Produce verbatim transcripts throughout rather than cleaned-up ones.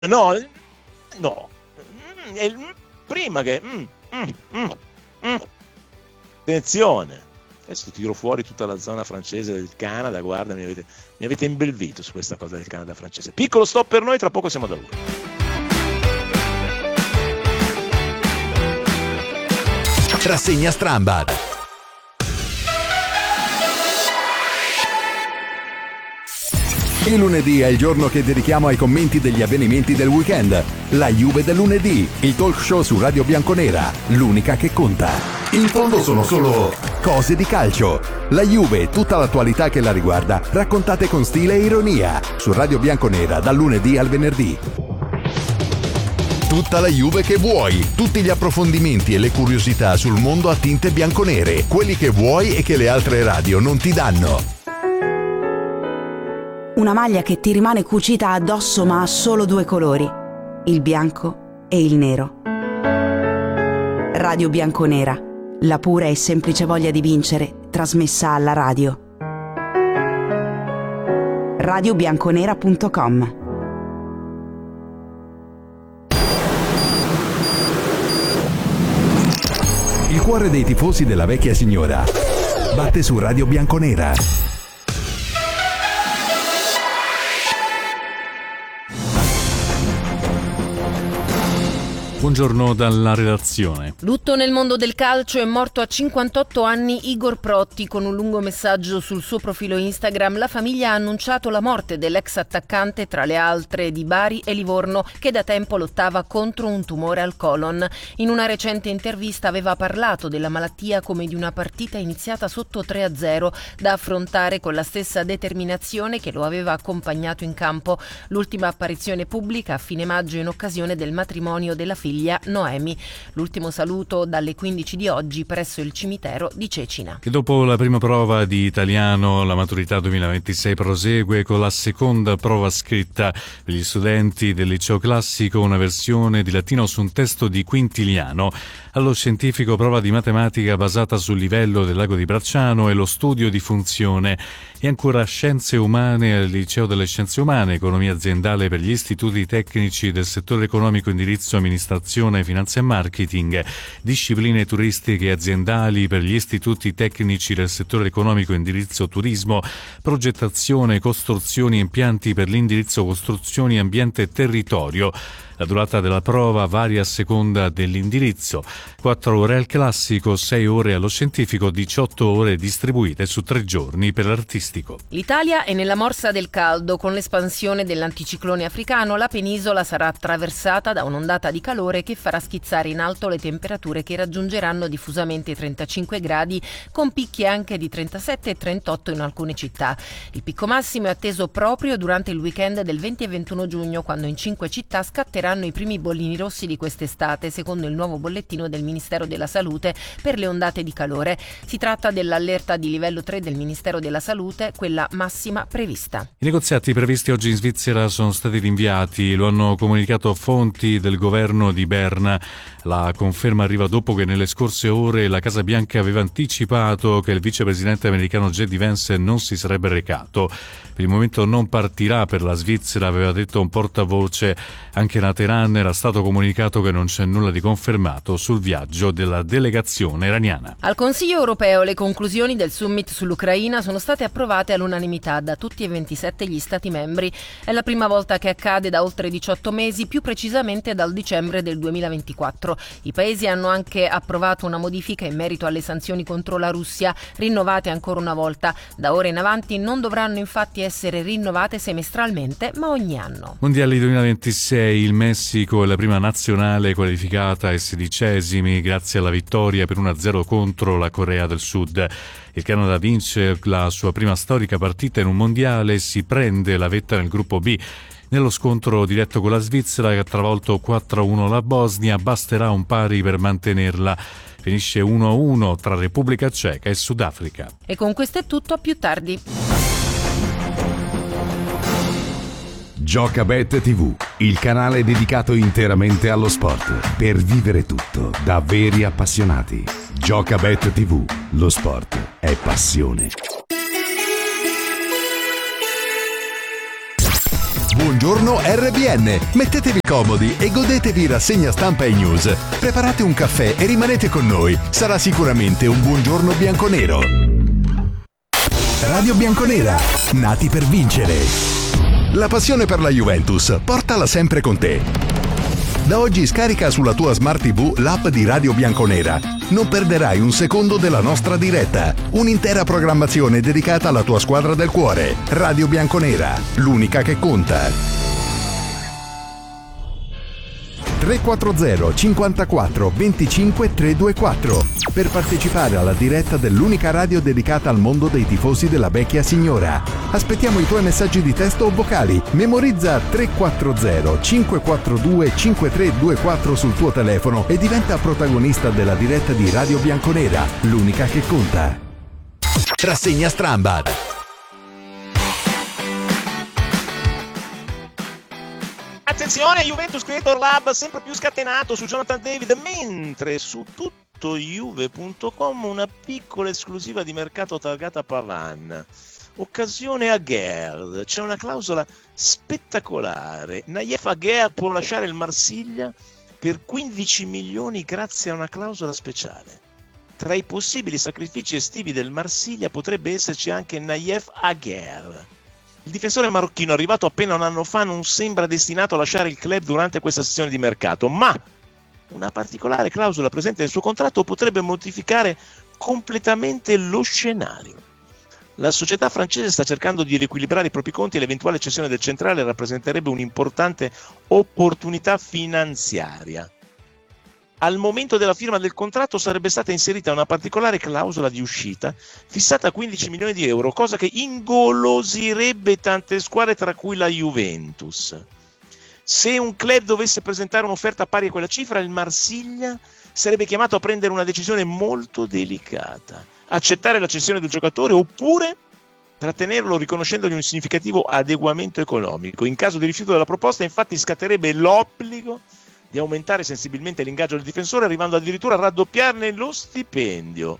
No, no. Mm, è il- prima che... mm, mm, mm, mm. Attenzione. Adesso tiro fuori tutta la zona francese del Canada, guarda, mi avete, mi avete imbelvito su questa cosa del Canada francese. Piccolo stop per noi, tra poco siamo da lui. Rassegna Strambad. Il lunedì è il giorno che dedichiamo ai commenti degli avvenimenti del weekend. La Juve del lunedì, il talk show su Radio Bianconera, l'unica che conta. In fondo sono solo cose di calcio. La Juve e tutta l'attualità che la riguarda, raccontate con stile e ironia, su Radio Bianconera dal lunedì al venerdì. Tutta la Juve che vuoi, tutti gli approfondimenti e le curiosità sul mondo a tinte bianconere, quelli che vuoi e che le altre radio non ti danno. Una maglia che ti rimane cucita addosso ma ha solo due colori, il bianco e il nero. Radio Bianconera, la pura e semplice voglia di vincere, trasmessa alla radio. radio bianconera punto com. Il cuore dei tifosi della vecchia signora batte su Radio Bianconera. Buongiorno dalla redazione. Lutto nel mondo del calcio, è morto a cinquantotto anni Igor Protti. Con un lungo messaggio sul suo profilo Instagram, la famiglia ha annunciato la morte dell'ex attaccante, tra le altre di Bari e Livorno, che da tempo lottava contro un tumore al colon. In una recente intervista aveva parlato della malattia come di una partita iniziata sotto tre a zero, da affrontare con la stessa determinazione che lo aveva accompagnato in campo. L'ultima apparizione pubblica a fine maggio in occasione del matrimonio della figlia Noemi. L'ultimo saluto dalle quindici di oggi presso il cimitero di Cecina. E dopo la prima prova di italiano, la maturità duemilaventisei prosegue con la seconda prova scritta. Per gli studenti del liceo classico, una versione di latino su un testo di Quintiliano. Allo scientifico, prova di matematica basata sul livello del lago di Bracciano e lo studio di funzione. E ancora scienze umane al liceo delle scienze umane, economia aziendale per gli istituti tecnici del settore economico, indirizzo amministrazione, finanza e marketing, discipline turistiche e aziendali per gli istituti tecnici del settore economico, indirizzo turismo, progettazione, costruzioni e impianti per l'indirizzo costruzioni, ambiente e territorio. La durata della prova varia a seconda dell'indirizzo. quattro ore al classico, sei ore allo scientifico, diciotto ore distribuite su tre giorni per l'artistico. L'Italia è nella morsa del caldo. Con l'espansione dell'anticiclone africano, la penisola sarà attraversata da un'ondata di calore che farà schizzare in alto le temperature, che raggiungeranno diffusamente i trentacinque gradi, con picchi anche di trentasette e trentotto in alcune città. Il picco massimo è atteso proprio durante il weekend del venti e ventuno giugno, quando in cinque città scatteranno i primi bollini rossi di quest'estate, secondo il nuovo bollettino del Ministero della Salute per le ondate di calore. Si tratta dell'allerta di livello tre del Ministero della Salute, quella massima prevista. I negoziati previsti oggi in Svizzera sono stati rinviati, lo hanno comunicato fonti del governo di Berna. La conferma arriva dopo che nelle scorse ore la Casa Bianca aveva anticipato che il vicepresidente americano J D Vance non si sarebbe recato. Per il momento non partirà per la Svizzera, aveva detto un portavoce. Anche da Teheran era stato comunicato che non c'è nulla di confermato sul viaggio della delegazione iraniana. Al Consiglio europeo le conclusioni del summit sull'Ucraina sono state approvate all'unanimità da tutti e ventisette gli Stati membri. È la prima volta che accade da oltre diciotto mesi, più precisamente dal dicembre del duemilaventiquattro. I paesi hanno anche approvato una modifica in merito alle sanzioni contro la Russia, rinnovate ancora una volta. Da ora in avanti non dovranno infatti essere rinnovate semestralmente, ma ogni anno. Mondiali duemilaventisei, il Messico è la prima nazionale qualificata ai sedicesimi grazie alla vittoria per uno a zero contro la Corea del Sud. Il Canada vince la sua prima storica partita in un mondiale e si prende la vetta nel gruppo B. Nello scontro diretto con la Svizzera, che ha travolto quattro a uno la Bosnia, basterà un pari per mantenerla. Finisce uno a uno tra Repubblica Ceca e Sudafrica. E con questo è tutto, a più tardi. Giocabet tivù, il canale dedicato interamente allo sport, per vivere tutto da veri appassionati. Giocabet tivù, lo sport è passione. Buongiorno R B N. Mettetevi comodi e godetevi rassegna stampa e news. Preparate un caffè e rimanete con noi. Sarà sicuramente un buongiorno bianconero. Radio Bianconera, nati per vincere. La passione per la Juventus, portala sempre con te. Da oggi scarica sulla tua Smart tivù l'app di Radio Bianconera. Non perderai un secondo della nostra diretta. Un'intera programmazione dedicata alla tua squadra del cuore. Radio Bianconera, l'unica che conta. tre quattro zero cinquantaquattro venticinque trecentoventiquattro per partecipare alla diretta dell'unica radio dedicata al mondo dei tifosi della vecchia signora. Aspettiamo i tuoi messaggi di testo o vocali. Memorizza tre quattro zero cinque quattro due cinque tre due quattro sul tuo telefono e diventa protagonista della diretta di Radio Bianconera, l'unica che conta. Rassegna Strambad. Attenzione, Juventus Creator Lab sempre più scatenato su Jonathan David, mentre su tutto juve punto com una piccola esclusiva di mercato targata Pavan. Occasione Aguerd, c'è una clausola spettacolare. Nayef Aguerd può lasciare il Marsiglia per quindici milioni grazie a una clausola speciale. Tra i possibili sacrifici estivi del Marsiglia potrebbe esserci anche Nayef Aguerd. Il difensore marocchino, arrivato appena un anno fa, non sembra destinato a lasciare il club durante questa sessione di mercato, ma una particolare clausola presente nel suo contratto potrebbe modificare completamente lo scenario. La società francese sta cercando di riequilibrare i propri conti e l'eventuale cessione del centrale rappresenterebbe un'importante opportunità finanziaria. Al momento della firma del contratto sarebbe stata inserita una particolare clausola di uscita fissata a quindici milioni di euro, cosa che ingolosirebbe tante squadre tra cui la Juventus. Se un club dovesse presentare un'offerta pari a quella cifra, il Marsiglia sarebbe chiamato a prendere una decisione molto delicata: accettare la cessione del giocatore oppure trattenerlo riconoscendogli un significativo adeguamento economico. In caso di rifiuto della proposta, infatti, scatterebbe l'obbligo di aumentare sensibilmente l'ingaggio del difensore, arrivando addirittura a raddoppiarne lo stipendio.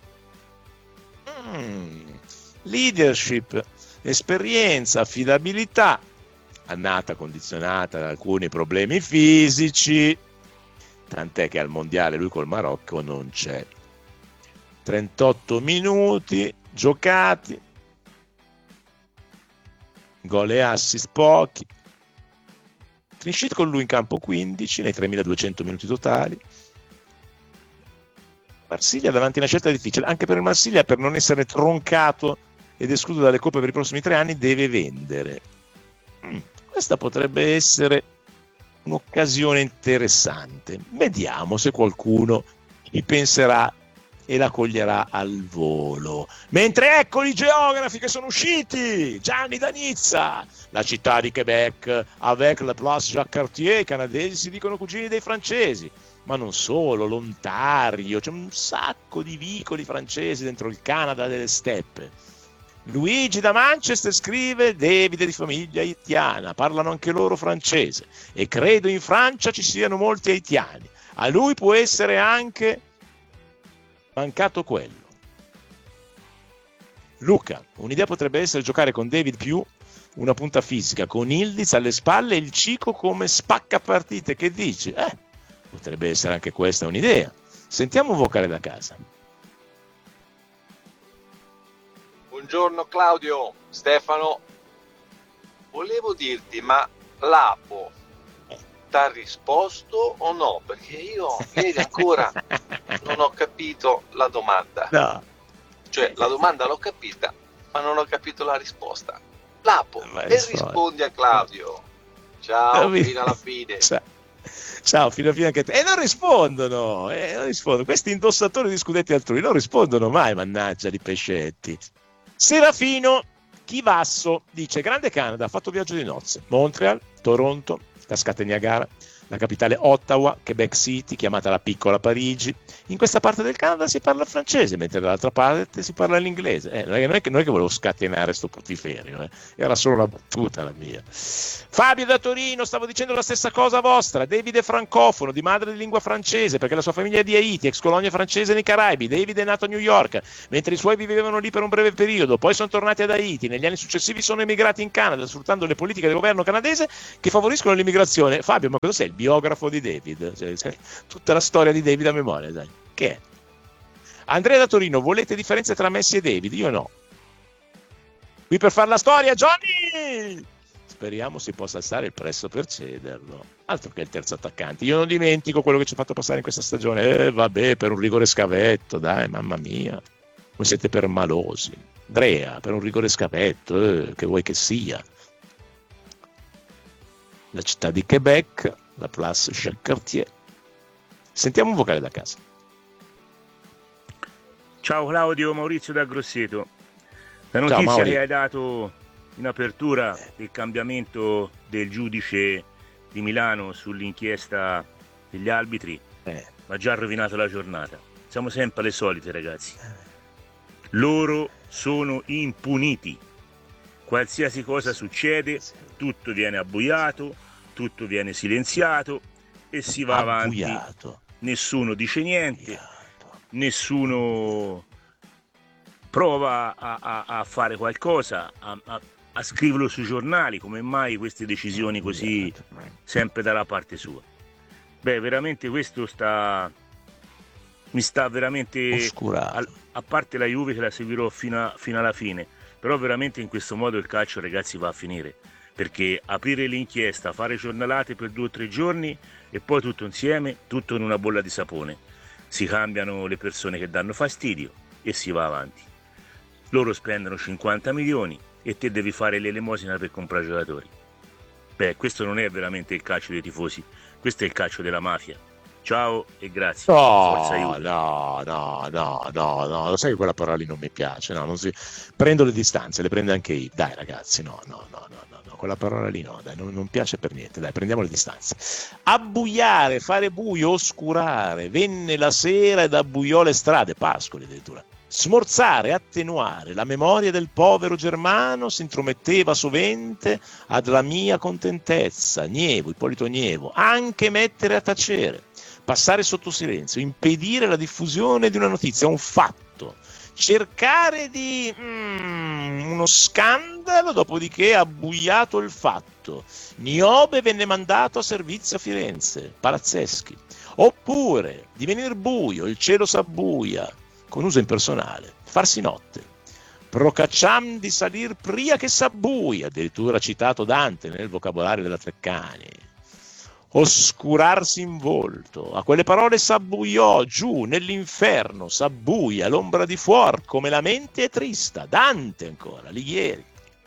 Mm. Leadership, esperienza, affidabilità, annata condizionata da alcuni problemi fisici, tant'è che al mondiale lui col Marocco non c'è. trentotto minuti giocati, gol e assist pochi. Clean sheet con lui in campo quindici nei tremiladuecento minuti totali. Marsiglia davanti a una scelta difficile, anche per il Marsiglia, per non essere troncato ed escluso dalle coppe per i prossimi tre anni, deve vendere. Mm, questa potrebbe essere un'occasione interessante. Vediamo se qualcuno ci penserà e la coglierà al volo. Mentre ecco i geografi che sono usciti. Gianni da Nizza, la città di Quebec, avec la place Jacques Cartier. I canadesi si dicono cugini dei francesi, ma non solo, l'Ontario, c'è un sacco di vicoli francesi dentro il Canada delle steppe. Luigi da Manchester scrive: David è di famiglia haitiana, parlano anche loro francese e credo in Francia ci siano molti haitiani. A lui può essere anche mancato quello. Luca, un'idea potrebbe essere giocare con David più una punta fisica, con Ildiz alle spalle e il Cico come spacca partite. Che dici? Eh, potrebbe essere anche questa un'idea. Sentiamo un vocale da casa. Buongiorno Claudio, Stefano, volevo dirti, ma Lapo t'ha risposto o no? Perché io ieri ancora non ho capito la domanda. No. Cioè, la domanda l'ho capita, ma non ho capito la risposta. Lapo, e rispondi a Claudio. Ciao, fino alla fine. Ciao, Ciao fino alla fine anche te. E non rispondono, eh, non rispondono. Questi indossatori di scudetti altrui non rispondono mai, mannaggia di pescetti. Serafino Chivasso dice: Grande Canada, ha fatto viaggio di nozze. Montreal, Toronto, Cascate Niagara, la capitale Ottawa, Quebec City, chiamata la piccola Parigi. In questa parte del Canada si parla francese, mentre dall'altra parte si parla l'inglese. Eh, non, è che, non è che volevo scatenare sto putiferio, eh. Era solo una battuta la mia. Fabio da Torino, stavo dicendo la stessa cosa vostra. David è francofono, di madre di lingua francese, perché la sua famiglia è di Haiti, ex colonia francese nei Caraibi. David è nato a New York, mentre i suoi vivevano lì per un breve periodo, poi sono tornati ad Haiti. Negli anni successivi sono emigrati in Canada, sfruttando le politiche del governo canadese che favoriscono l'immigrazione. Fabio, ma cosa sei? Il biografo di David? Cioè, cioè, tutta la storia di David a memoria, dai. Che è? Andrea da Torino, volete differenze tra Messi e David? Io no. Qui per fare la storia, Johnny! Speriamo si possa alzare il prezzo per cederlo. Altro che il terzo attaccante. Io non dimentico quello che ci ha fatto passare in questa stagione. Eh, vabbè, per un rigore scavetto, dai, mamma mia. Voi siete permalosi. Andrea, per un rigore scavetto, eh, che vuoi che sia. La città di Quebec, la Place Jacques Cartier. Sentiamo un vocale da casa. Ciao Claudio, Maurizio da Grosseto. La notizia Ciao, che hai dato in apertura del cambiamento del giudice di Milano sull'inchiesta degli arbitri Eh. mi ha già rovinato la giornata. Siamo sempre alle solite, ragazzi. Loro sono impuniti. Qualsiasi cosa succede, tutto viene abbuiato, tutto viene silenziato e si va avanti. Abbuiato. Nessuno dice niente, Abbuiato. nessuno prova a, a, a fare qualcosa, a, a, a scriverlo sui giornali. Come mai queste decisioni così sempre dalla parte sua? Beh, veramente questo sta mi sta veramente Oscurato. a, a parte la Juve che la seguirò fino, a, fino alla fine, però veramente in questo modo il calcio, ragazzi, va a finire, perché aprire l'inchiesta, fare giornalate per due o tre giorni e poi tutto insieme, tutto in una bolla di sapone, si cambiano le persone che danno fastidio e si va avanti. Loro spendono cinquanta milioni e te devi fare l'elemosina per comprare giocatori. Beh, questo non è veramente il calcio dei tifosi, questo è il calcio della mafia. Ciao e grazie. No, Forza Juve. no, no, no, no, no, lo sai che quella parola lì non mi piace, no, non si... prendo le distanze, le prende anche io, dai ragazzi, no, no, no, no, no, no, quella parola lì no, dai, non, non piace per niente, dai, prendiamo le distanze. Abbuiare, fare buio, oscurare, venne la sera ed abbuiò le strade, Pascoli addirittura. Smorzare, attenuare la memoria del povero Germano si intrometteva sovente ad la mia contentezza, Nievo, Ippolito Nievo, anche mettere a tacere, passare sotto silenzio, impedire la diffusione di una notizia, un fatto, cercare di mm, uno scandalo, dopodiché abbuiato il fatto. Niobe venne mandato a servizio a Firenze, Palazzeschi. Oppure divenir buio, il cielo s'abbuia, con uso impersonale, farsi notte. Procacciam di salir pria che s'abbuia, addirittura citato Dante nel vocabolario della Treccani. Oscurarsi in volto, a quelle parole s'abbuiò, giù nell'inferno s'abbuia l'ombra di fuor, come la mente è trista, Dante ancora, Alighieri.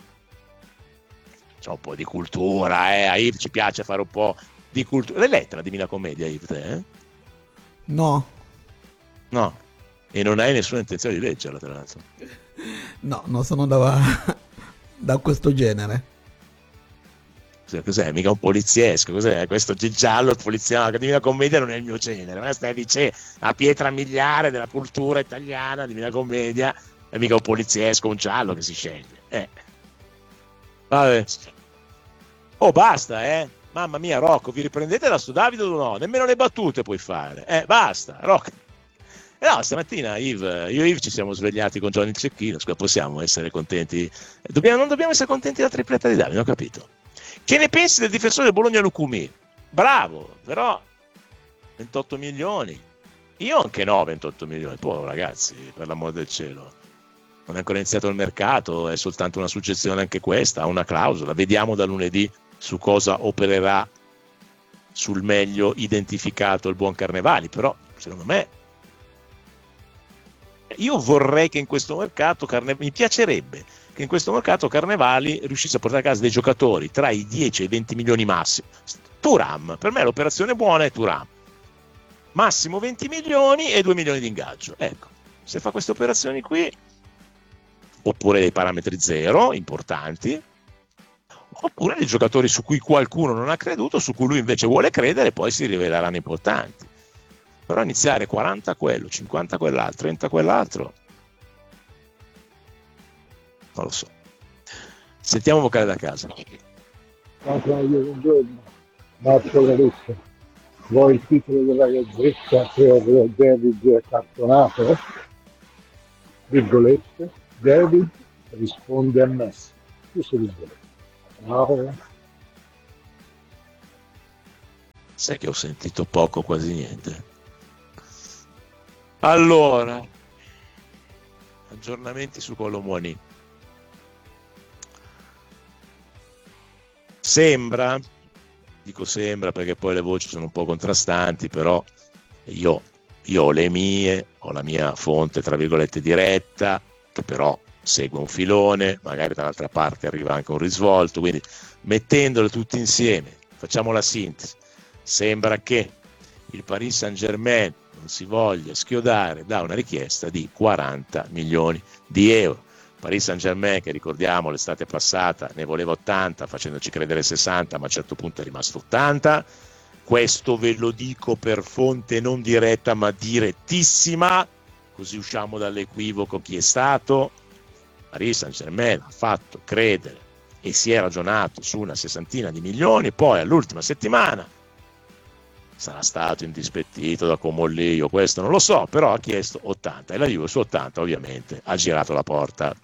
C'è un po' di cultura, eh, a Yves ci piace fare un po' di cultura. L'hai letta la Divina Commedia, Yves, te, eh? No. No, e non hai nessuna intenzione di leggerla, tra l'altro. No, non sono da, da questo genere. Cos'è? Mica un poliziesco, cos'è? Questo giallo poliziano, la Divina Commedia non è il mio genere, ma stai dicendo la pietra miliare della cultura italiana, Divina Commedia, è mica un poliziesco, un giallo che si sceglie. Eh. Vabbè. Oh, basta, eh? Mamma mia, Rocco, vi riprendete da sto Davide o no? Nemmeno le battute puoi fare. Eh, basta, Rocco. Eh no, stamattina Yves, io e Yves ci siamo svegliati con Johnny Cecchino, possiamo essere contenti. Dobbiamo, non dobbiamo essere contenti della tripletta di Davide, ho capito. Che ne pensi del difensore del Bologna Lucumi? Bravo, però ventotto milioni. Io anche no, ventotto milioni. Poi ragazzi, per l'amor del cielo. Non è ancora iniziato il mercato, è soltanto una suggestione anche questa, ha una clausola. Vediamo da lunedì su cosa opererà sul meglio identificato il buon Carnevali, però secondo me io vorrei che in questo mercato Carne... mi piacerebbe che in questo mercato Carnevali riuscisse a portare a casa dei giocatori tra i dieci e i venti milioni massimo. Thuram, per me l'operazione buona è Thuram. Massimo venti milioni e due milioni di ingaggio. Ecco, se fa queste operazioni qui, oppure dei parametri zero, importanti, oppure dei giocatori su cui qualcuno non ha creduto, su cui lui invece vuole credere e poi si riveleranno importanti. Però iniziare quaranta quello, cinquanta quell'altro, trenta quell'altro, non lo so. Sentiamo vocale da casa. Ciao Claudio, buongiorno. Marco Galetta. Vuoi il titolo della gazzetta per David cartonato? Virgolette. David risponde a Messi. Questo virgolette. Ciao. Sai che ho sentito poco, quasi niente. Allora, aggiornamenti su Colomoni. Sembra, dico sembra perché poi le voci sono un po' contrastanti, però io, io ho le mie, ho la mia fonte tra virgolette diretta, che però segue un filone, magari dall'altra parte arriva anche un risvolto, quindi mettendole tutte insieme, facciamo la sintesi. Sembra che il Paris Saint-Germain non si voglia schiodare da una richiesta di quaranta milioni di euro. Paris Saint-Germain, che ricordiamo l'estate passata ne voleva ottanta, facendoci credere sessanta, ma a un certo punto è rimasto ottanta. Questo ve lo dico per fonte non diretta ma direttissima, così usciamo dall'equivoco chi è stato. Paris Saint-Germain ha fatto credere e si è ragionato su una sessantina di milioni, poi all'ultima settimana sarà stato indispettito da Comolli, io questo non lo so, però ha chiesto ottanta e la Juve su ottanta ovviamente ha girato la porta.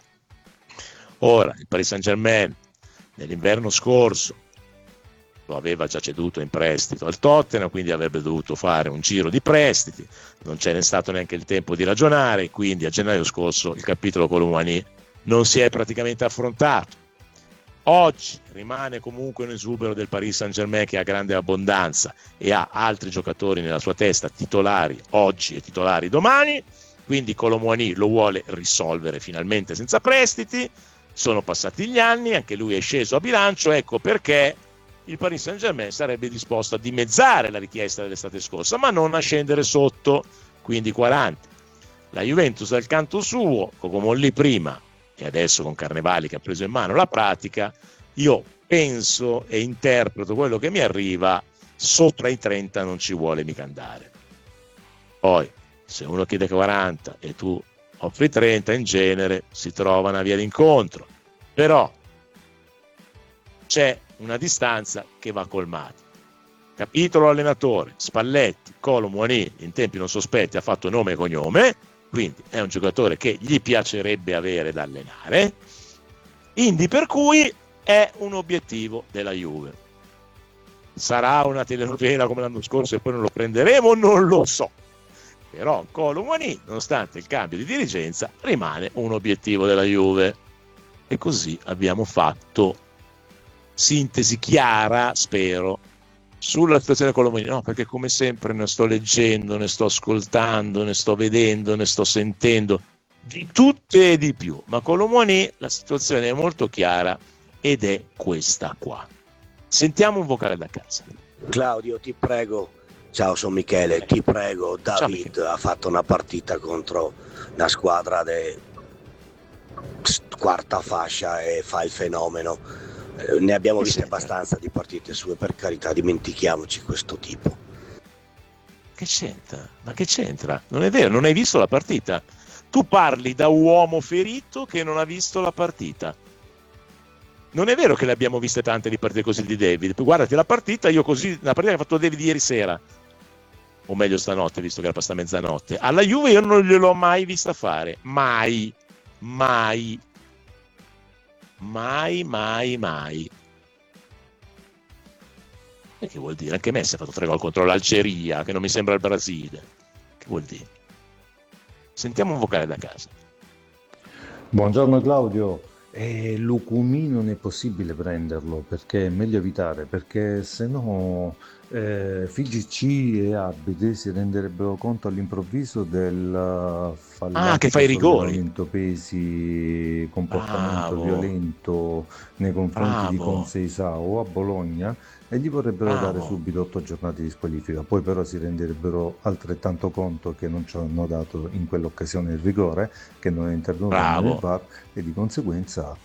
Ora il Paris Saint-Germain nell'inverno scorso lo aveva già ceduto in prestito al Tottenham, quindi avrebbe dovuto fare un giro di prestiti, non ce n'è stato neanche il tempo di ragionare, quindi a gennaio scorso il capitolo Colomani non si è praticamente affrontato. Oggi rimane comunque un esubero del Paris Saint-Germain che ha grande abbondanza e ha altri giocatori nella sua testa, titolari oggi e titolari domani, quindi Colomani lo vuole risolvere finalmente senza prestiti. Sono passati gli anni, anche lui è sceso a bilancio, ecco perché il Paris Saint-Germain sarebbe disposto a dimezzare la richiesta dell'estate scorsa, ma non a scendere sotto, quindi quaranta. La Juventus dal canto suo, con Comolli prima e adesso con Carnevali che ha preso in mano la pratica, io penso e interpreto quello che mi arriva, sopra i trenta non ci vuole mica andare. Poi, se uno chiede quaranta e tu offri trenta, in genere si trova una via d'incontro, però c'è una distanza che va colmata. Capitolo allenatore, Spalletti, Colomani in tempi non sospetti ha fatto nome e cognome, quindi è un giocatore che gli piacerebbe avere da allenare, quindi per cui è un obiettivo della Juve. Sarà una telenovela come l'anno scorso e poi non lo prenderemo? Non lo so. Però Colomani, nonostante il cambio di dirigenza, rimane un obiettivo della Juve. E così abbiamo fatto sintesi chiara, spero, sulla situazione Colomani. No, perché come sempre ne sto leggendo, ne sto ascoltando, ne sto vedendo, ne sto sentendo di tutte e di più. Ma Colomani la situazione è molto chiara ed è questa qua. Sentiamo un vocale da casa. Claudio, ti prego. Ciao, sono Michele, ti prego, David Ciao, ha fatto una partita contro la squadra di quarta fascia e fa il fenomeno. Eh, ne abbiamo viste abbastanza di partite sue, per carità, dimentichiamoci questo tipo. Che c'entra? Ma che c'entra? Non è vero, non hai visto la partita. Tu parli da uomo ferito che non ha visto la partita. Non è vero che le abbiamo viste tante di partite così di David. Guardati la partita, io così, la partita che ha fatto David ieri sera, o meglio stanotte, visto che era passata mezzanotte, alla Juve io non gliel'ho mai vista fare, mai, mai, mai, mai, mai. E che vuol dire? Anche Messi ha fatto tre gol contro l'Algeria, che non mi sembra il Brasile. Che vuol dire? Sentiamo un vocale da casa. Buongiorno Claudio. E Lucumi non è possibile prenderlo perché è meglio evitare, perché se no eh, F G C e Arbitri si renderebbero conto all'improvviso del fallato ah, che fai i rigori, pesi, comportamento Bravo. violento nei confronti Bravo. di Conceição a Bologna e gli vorrebbero Bravo. dare subito otto giornate di squalifica. Poi però si renderebbero altrettanto conto che non ci hanno dato in quell'occasione il rigore, che non è intervenuto nel V A R e di conseguenza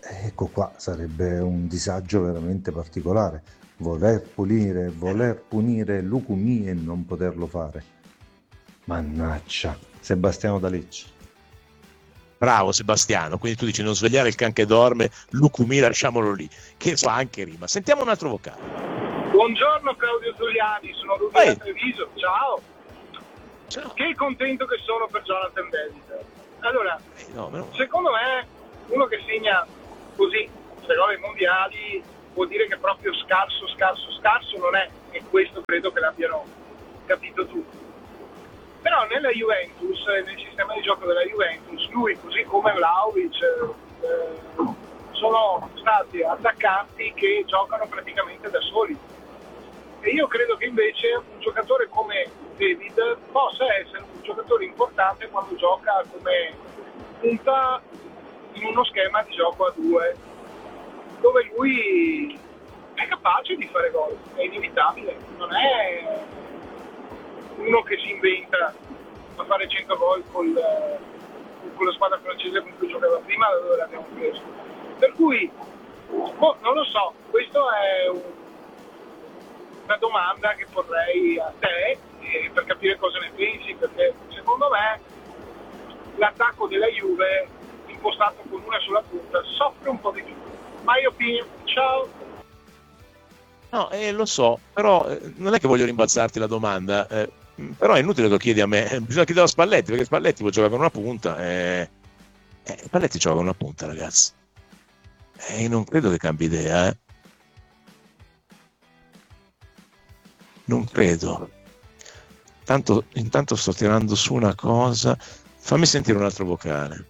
ecco qua sarebbe un disagio veramente particolare, voler punire, voler punire Lucumí e non poterlo fare. Mannaggia, Sebastiano D'Alecce. Bravo Sebastiano, quindi tu dici non svegliare il can che dorme, Lucumí lasciamolo lì, che fa anche rima. Sentiamo un altro vocale. Buongiorno Claudio Giuliani, sono Rudy da Treviso, ciao. Ciao. Che contento che sono per Jonathan David. Allora, eh no, no. secondo me uno che segna così sei gol ai mondiali vuol dire che proprio scarso, scarso, scarso non è, e questo credo che l'abbiano capito tutti. Però nella Juventus, nel sistema di gioco della Juventus, lui così come Vlahovic eh, sono stati attaccanti che giocano praticamente da soli. E io credo che invece un giocatore come David possa essere un giocatore importante quando gioca come punta in uno schema di gioco a due, dove lui è capace di fare gol, è inevitabile, non è uno che si inventa a fare cento gol col, con la squadra francese con cui giocava prima, da dove l'abbiamo preso. Per cui, boh, non lo so, questo è un, una domanda che porrei a te eh, per capire cosa ne pensi, perché secondo me l'attacco della Juve impostato con una sola punta soffre un po' di più. My opinion, ciao! No, eh, lo so, però eh, non è che voglio rimbalzarti la domanda, eh, però è inutile che lo chiedi a me, eh, bisogna chiedere a Spalletti, perché Spalletti può giocare con una punta, eh, eh, Spalletti gioca con una punta, ragazzi, e eh, non credo che cambi idea, eh. Non credo. Tanto, intanto sto tirando su una cosa, fammi sentire un altro vocale.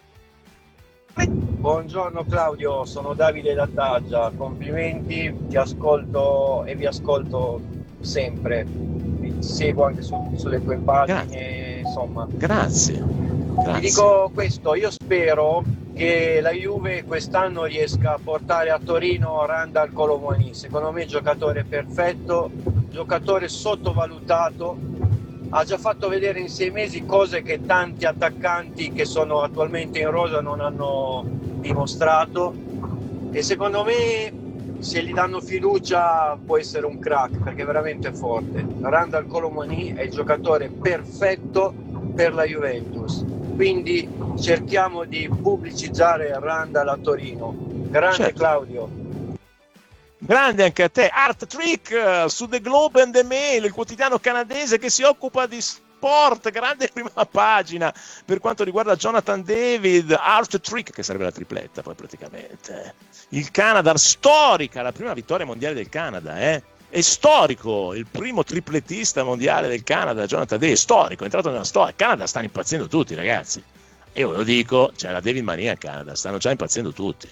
Buongiorno Claudio, sono Davide da Taggia, complimenti, ti ascolto e vi ascolto sempre, vi seguo anche su, sulle tue pagine, grazie. Insomma. Grazie. Grazie. Ti dico questo, io spero che la Juve quest'anno riesca a portare a Torino Randal Colomani, secondo me giocatore perfetto, giocatore sottovalutato, ha già fatto vedere in sei mesi cose che tanti attaccanti che sono attualmente in rosa non hanno dimostrato, e secondo me se gli danno fiducia può essere un crack, perché è veramente forte. Randal Colomani è il giocatore perfetto per la Juventus, quindi cerchiamo di pubblicizzare Randal a Torino. Grande, certo. Claudio. Grande anche a te. Art Trick su The Globe and the Mail, il quotidiano canadese che si occupa di sport, grande prima pagina per quanto riguarda Jonathan David. Art Trick, che sarebbe la tripletta poi praticamente. Il Canada, storica, la prima vittoria mondiale del Canada, eh? È storico, il primo triplettista mondiale del Canada, Jonathan David, è storico, è entrato nella storia. Il Canada stanno impazzendo tutti, ragazzi. Io ve lo dico, c'è la David Mania in Canada, stanno già impazzendo tutti.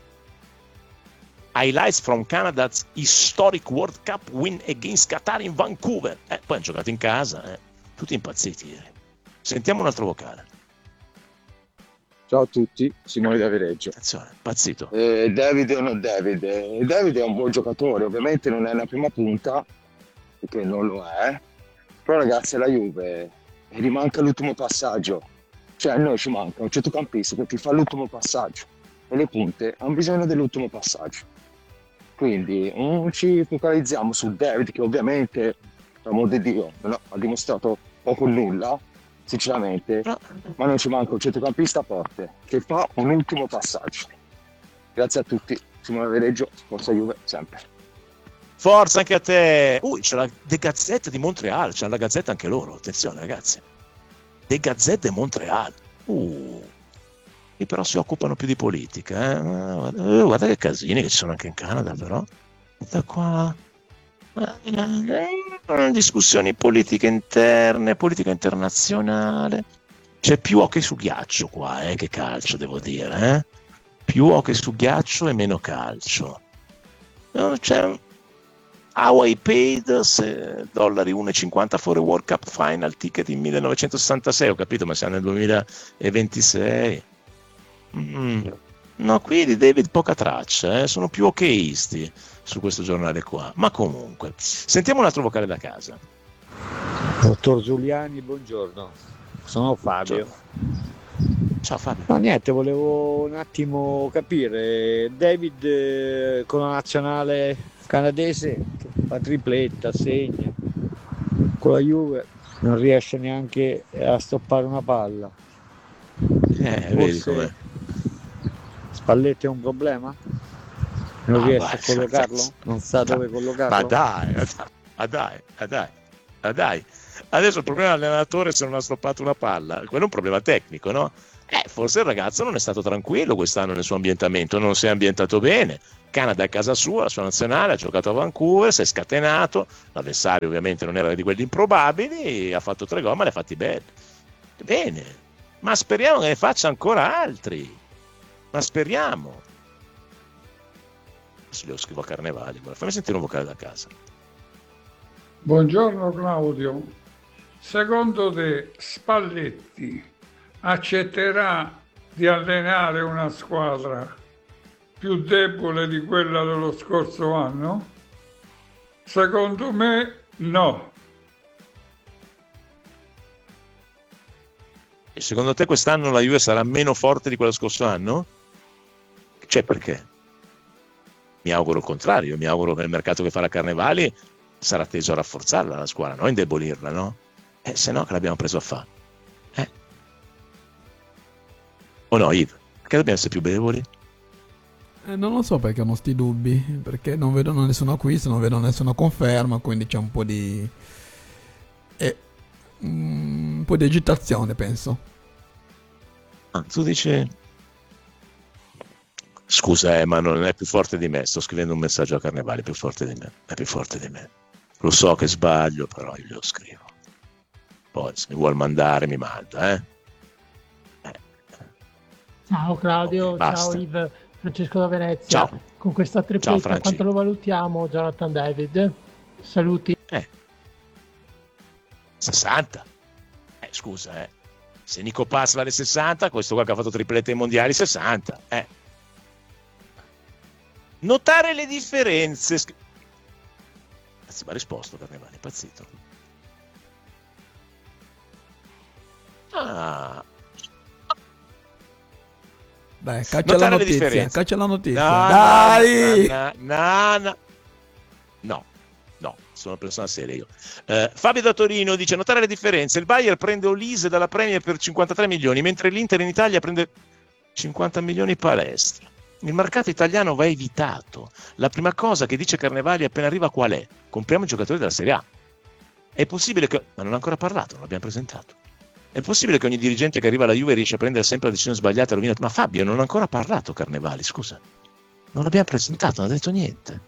Highlights from Canada's historic World Cup win against Qatar in Vancouver. Eh, poi hanno giocato in casa, eh. Tutti impazziti ieri. Sentiamo un altro vocale. Ciao a tutti, Simone da Viareggio. Attenzione, impazzito. Eh, David o non David? Eh, David è un buon giocatore, ovviamente non è una prima punta, perché non lo è. Però ragazzi, la Juve gli manca l'ultimo passaggio. Cioè a noi ci manca un centrocampista che ti fa l'ultimo passaggio. E le punte hanno bisogno dell'ultimo passaggio. Quindi non ci focalizziamo su David, che ovviamente, per amor di Dio, no, ha dimostrato poco o nulla, sinceramente, no. Ma non ci manca un centrocampista forte che fa un ultimo passaggio. Grazie a tutti, Simone Viareggio, forza Juve sempre. Forza anche a te. Uh, c'è la The Gazette di Montreal, c'è la Gazzetta anche loro, attenzione ragazzi. The Gazette di Montreal. Uh. E però si occupano più di politica, eh? Guarda, guarda che casini che ci sono anche in Canada, però da qua eh, discussioni politiche interne, politica internazionale, c'è più hockey su ghiaccio qua, eh, che calcio devo dire, eh? Più hockey su ghiaccio e meno calcio. C'è How I paid se, dollari uno e cinquanta for a World Cup Final ticket in millenovecentosessantasei, ho capito, ma siamo nel duemilaventisei. Mm. No, qui di David poca traccia, eh? Sono più hockeyisti su questo giornale qua, ma comunque sentiamo un altro vocale da casa. Dottor Giuliani, buongiorno, sono Fabio. Buongiorno. Ciao Fabio. No, niente, volevo un attimo capire. David eh, con la nazionale canadese che fa tripletta, segna. Con la Juve non riesce neanche a stoppare una palla. Eh, vedi com'è. Spalletti è un problema? Non Ah, riesce vai, a collocarlo? ragazzi. Non sa dove collocarlo? Ma dai, ma dai, ma dai, ma dai. Adesso il problema dell'allenatore è se non ha stoppato una palla. Quello è un problema tecnico, no? Eh, forse il ragazzo non è stato tranquillo quest'anno nel suo ambientamento, non si è ambientato bene. Canada è casa sua, la sua nazionale, ha giocato a Vancouver, si è scatenato, l'avversario ovviamente non era di quelli improbabili, ha fatto tre gol ma li ha fatti belli. Bene, ma speriamo che ne faccia ancora altri. Ma speriamo. Adesso glielo scrivo a Carnevali, fammi sentire un vocale da casa. Buongiorno Claudio, secondo te Spalletti accetterà di allenare una squadra più debole di quella dello scorso anno? Secondo me no. E secondo te quest'anno la Juve sarà meno forte di quello scorso anno? Cioè, perché? Mi auguro il contrario, mi auguro che il mercato che farà Carnevali sarà teso a rafforzarla la squadra, non indebolirla, no? Eh, se no che l'abbiamo preso a fare? Eh? O no, Yves? Perché dobbiamo essere più benevoli? Eh, non lo so perché hanno sti dubbi, perché non vedono nessun acquisto, non vedono nessuna conferma, quindi c'è un po' di... Eh, un po' di agitazione, penso. Ah, tu dici... Scusa, eh, ma non è più forte di me, sto scrivendo un messaggio a Carnevali, è più forte di me, è più forte di me. Lo so che sbaglio, però io glielo scrivo. Poi se mi vuol mandare mi manda, eh. eh. Ciao Claudio, Okay, ciao Yves, Francesco da Venezia. Ciao. Con questa tripletta quanto lo valutiamo Jonathan David? Saluti. Eh. sessanta. Eh, scusa, eh. Se Nico Paz vale sessanta, questo qua che ha fatto triplette ai mondiali sessanta, eh. Notare le differenze. Anzi, mi ha risposto Carnevali, impazzito. Ah. Dai, caccia la notizia, caccia la notizia. No, Dai! No, no, no, no, no, sono una persona seria io. Uh, Fabio da Torino dice: notare le differenze. Il Bayern prende Olise dalla Premier per cinquantatré milioni, mentre l'Inter in Italia prende cinquanta milioni palestra. Il mercato italiano va evitato. La prima cosa che dice Carnevali appena arriva qual è? Compriamo i giocatori della Serie A. È possibile che... Ma non ha ancora parlato, non l'abbiamo presentato. È possibile che ogni dirigente che arriva alla Juve riesce a prendere sempre la decisione sbagliata e rovina... Ma Fabio, non ha ancora parlato Carnevali, scusa. Non l'abbiamo presentato, non ha detto niente.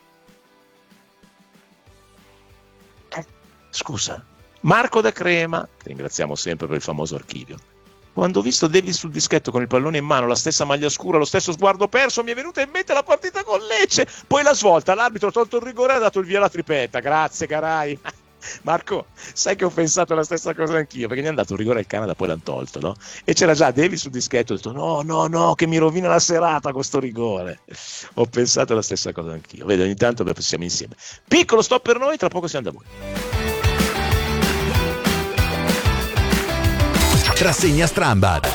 Eh, scusa. Marco da Crema, che ringraziamo sempre per il famoso archivio. Quando ho visto Davis sul dischetto con il pallone in mano, la stessa maglia scura, lo stesso sguardo perso, mi è venuta in mente la partita con Lecce. Poi la svolta, l'arbitro ha tolto il rigore e ha dato il via alla tripetta. Grazie, carai. Marco, sai che ho pensato la stessa cosa anch'io, perché gli hanno dato un rigore al Canada, poi l'hanno tolto, no? E c'era già Davis sul dischetto, ho detto no, no, no, che mi rovina la serata questo rigore. Ho pensato la stessa cosa anch'io. Vedi, ogni tanto beh, siamo insieme. Piccolo stop per noi, tra poco siamo da voi. Rassegna Strambad.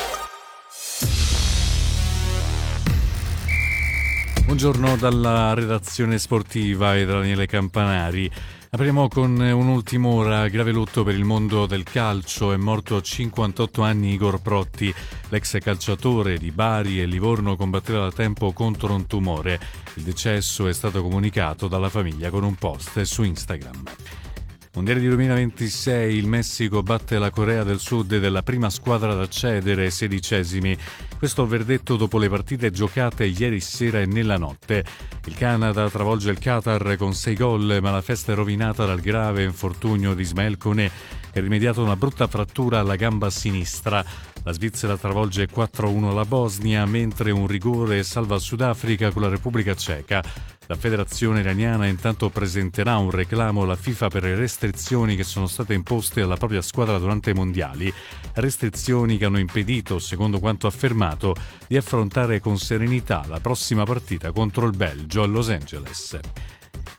Buongiorno dalla redazione sportiva e da Daniele Campanari. Apriamo con un'ultima grave lutto per il mondo del calcio. È morto a cinquantotto anni Igor Protti, l'ex calciatore di Bari e Livorno combatteva da tempo contro un tumore. Il decesso è stato comunicato dalla famiglia con un post su Instagram. Mondiale di duemilaventisei, il Messico batte la Corea del Sud della prima squadra ad accedere, sedicesimi. Questo verdetto dopo le partite giocate ieri sera e nella notte. Il Canada travolge il Qatar con sei gol, ma la festa è rovinata dal grave infortunio di Ismael Koné, che ha rimediato una brutta frattura alla gamba sinistra. La Svizzera travolge quattro a uno la Bosnia, mentre un rigore salva il Sudafrica con la Repubblica Ceca. La federazione iraniana intanto presenterà un reclamo alla FIFA per le restrizioni che sono state imposte alla propria squadra durante i mondiali, restrizioni che hanno impedito, secondo quanto affermato, di affrontare con serenità la prossima partita contro il Belgio a Los Angeles.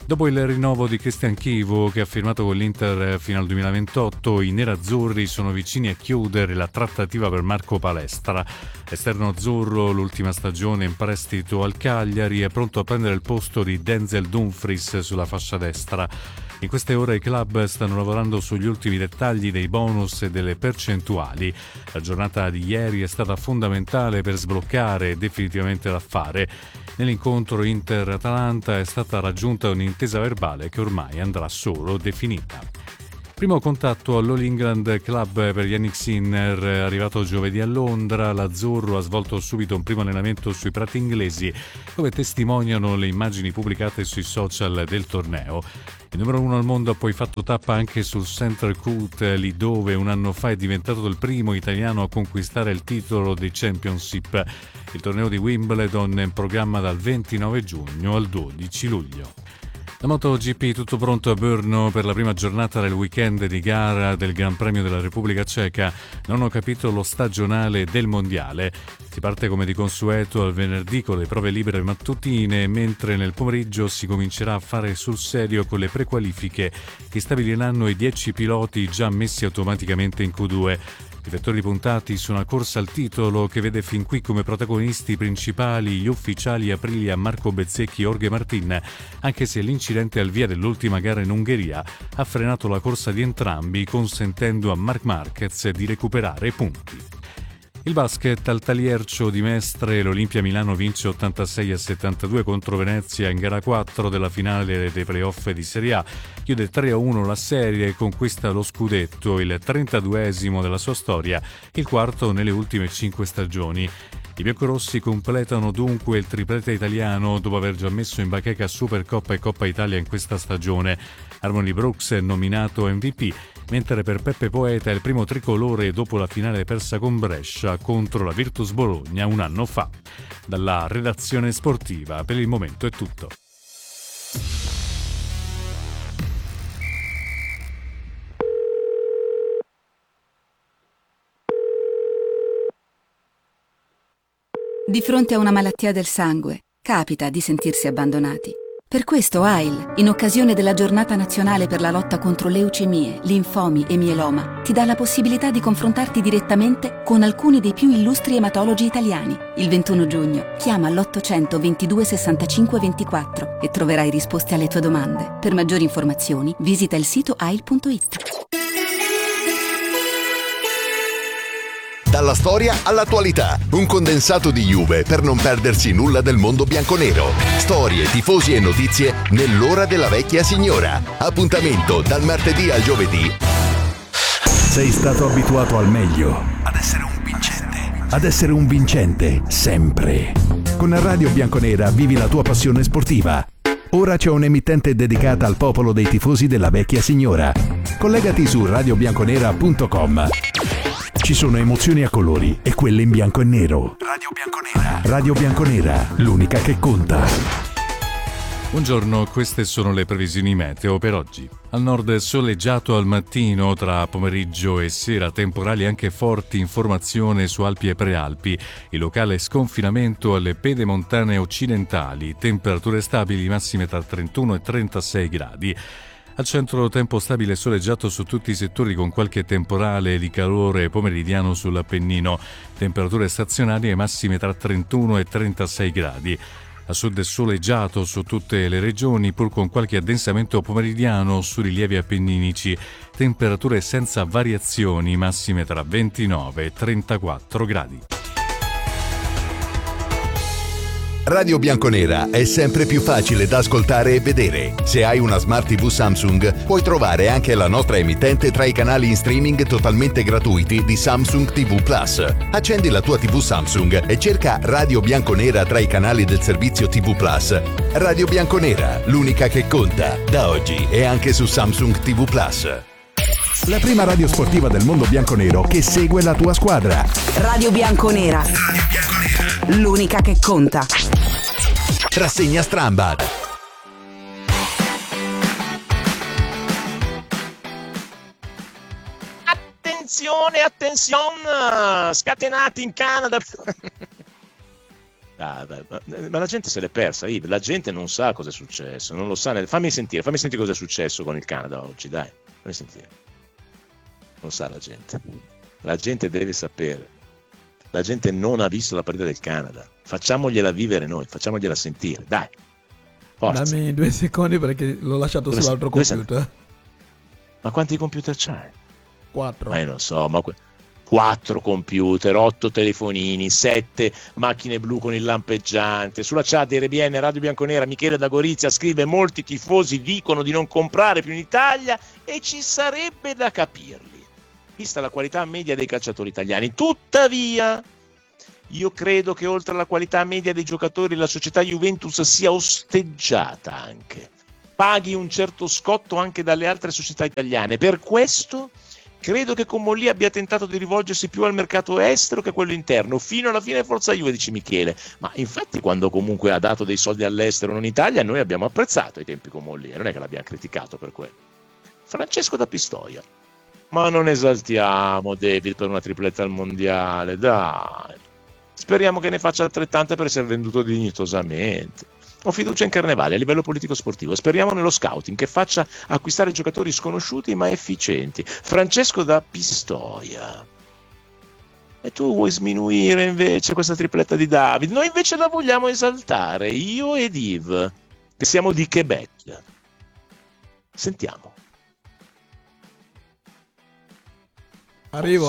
Dopo il rinnovo di Cristian Chivu, che ha firmato con l'Inter fino al duemilaventotto, i nerazzurri sono vicini a chiudere la trattativa per Marco Palestra. Esterno azzurro, l'ultima stagione in prestito al Cagliari, è pronto a prendere il posto di Denzel Dumfries sulla fascia destra. In queste ore i club stanno lavorando sugli ultimi dettagli dei bonus e delle percentuali. La giornata di ieri è stata fondamentale per sbloccare definitivamente l'affare. Nell'incontro Inter-Atalanta è stata raggiunta un'intesa verbale che ormai andrà solo definita. Primo contatto all'All England Club per Yannick Sinner, arrivato giovedì a Londra. L'azzurro ha svolto subito un primo allenamento sui prati inglesi, come testimoniano le immagini pubblicate sui social del torneo. Il numero uno al mondo ha poi fatto tappa anche sul Central Court, lì dove un anno fa è diventato il primo italiano a conquistare il titolo dei Championship. Il torneo di Wimbledon è in programma dal ventinove giugno al dodici luglio. La MotoGP tutto pronto a Brno per la prima giornata del weekend di gara del Gran Premio della Repubblica Ceca, nono capitolo stagionale del Mondiale. Si parte come di consueto al venerdì con le prove libere mattutine, mentre nel pomeriggio si comincerà a fare sul serio con le prequalifiche che stabiliranno i dieci piloti già messi automaticamente in Q due. I vettori puntati su una corsa al titolo che vede fin qui come protagonisti principali gli ufficiali Aprilia, Marco Bezzecchi e Jorge Martin, anche se l'incidente al via dell'ultima gara in Ungheria ha frenato la corsa di entrambi, consentendo a Marc Marquez di recuperare punti. Il basket al Taliercio di Mestre, l'Olimpia Milano vince ottantasei a settantadue contro Venezia in gara quattro della finale dei playoff di Serie A. Chiude tre a uno la serie e conquista lo scudetto, il trentaduesimo della sua storia, il quarto nelle ultime cinque stagioni. I biancorossi completano dunque il triplete italiano dopo aver già messo in bacheca Supercoppa e Coppa Italia in questa stagione. Harmony Brooks è nominato M V P, mentre per Peppe Poeta è il primo tricolore dopo la finale persa con Brescia contro la Virtus Bologna un anno fa. Dalla redazione sportiva per il momento è tutto. Di fronte a una malattia del sangue, capita di sentirsi abbandonati. Per questo A I L, in occasione della Giornata Nazionale per la lotta contro leucemie, linfomi e mieloma, ti dà la possibilità di confrontarti direttamente con alcuni dei più illustri ematologi italiani. Il ventuno giugno chiama all'ottocento ventidue sessantacinque ventiquattro e troverai risposte alle tue domande. Per maggiori informazioni visita il sito A I L punto it. Dalla storia all'attualità, un condensato di Juve per non perdersi nulla del mondo bianconero. Storie, tifosi e notizie nell'ora della vecchia signora. Appuntamento dal martedì al giovedì. Sei stato abituato al meglio, ad essere un vincente, ad essere un vincente sempre. Con Radio Bianconera vivi la tua passione sportiva. Ora c'è un'emittente dedicata al popolo dei tifosi della vecchia signora. Collegati su radio bianconera punto com. Ci sono emozioni a colori e quelle in bianco e nero. Radio Bianconera. Radio Bianconera, l'unica che conta. Buongiorno, queste sono le previsioni meteo per oggi. Al nord soleggiato al mattino, tra pomeriggio e sera temporali anche forti in formazione su Alpi e Prealpi. Il locale sconfinamento alle pedemontane occidentali, temperature stabili massime tra trentuno e trentasei gradi. Al centro tempo stabile e soleggiato su tutti i settori con qualche temporale di calore pomeridiano sull'Appennino. Temperature stazionarie massime tra trentuno e trentasei gradi. A sud soleggiato su tutte le regioni pur con qualche addensamento pomeridiano su rilievi appenninici. Temperature senza variazioni massime tra ventinove e trentaquattro gradi. Radio Bianconera è sempre più facile da ascoltare e vedere. Se hai una Smart tivù Samsung, puoi trovare anche la nostra emittente tra i canali in streaming totalmente gratuiti di Samsung tivù Plus. Accendi la tua tivù Samsung e cerca Radio Bianconera tra i canali del servizio tivù Plus. Radio Bianconera, l'unica che conta, da oggi è anche su Samsung tivù Plus. La prima radio sportiva del mondo bianconero che segue la tua squadra. Radio Bianconera. Radio Bianconera. L'unica che conta. Rassegna Strambad. Attenzione, attenzione! Scatenati in Canada. Ah, beh, ma, ma la gente se l'è persa, Yves. La gente non sa cosa è successo, non lo sa. Fammi sentire, fammi sentire cosa è successo con il Canada oggi, dai, fammi sentire. Non sa la gente. La gente deve sapere. La gente non ha visto la partita del Canada. Facciamogliela vivere noi, facciamogliela sentire, dai. Forza. Dammi due secondi perché l'ho lasciato Dove sull'altro dove computer. Ma quanti computer c'hai? Quattro. Ma io non so, ma que- quattro computer, otto telefonini, sette macchine blu con il lampeggiante. Sulla chat di R B N Radio Bianconera Michele da Gorizia scrive: molti tifosi dicono di non comprare più in Italia e ci sarebbe da capirli, vista la qualità media dei calciatori italiani. Tuttavia io credo che oltre alla qualità media dei giocatori la società Juventus sia osteggiata anche, paghi un certo scotto anche dalle altre società italiane. Per questo credo che Comolli abbia tentato di rivolgersi più al mercato estero che a quello interno, fino alla fine forza Juve, dice Michele. Ma infatti quando comunque ha dato dei soldi all'estero, non in Italia, noi abbiamo apprezzato i tempi Comolli, non è che l'abbiamo criticato per quello. Francesco da Pistoia: ma non esaltiamo David per una tripletta al mondiale, dai. Speriamo che ne faccia altrettante per essere venduto dignitosamente. Ho fiducia in Carnevale a livello politico-sportivo. Speriamo nello scouting che faccia acquistare giocatori sconosciuti ma efficienti. Francesco da Pistoia. E tu vuoi sminuire invece questa tripletta di David? Noi invece la vogliamo esaltare, io ed Yves, che siamo di Quebec. Sentiamo. Arrivo.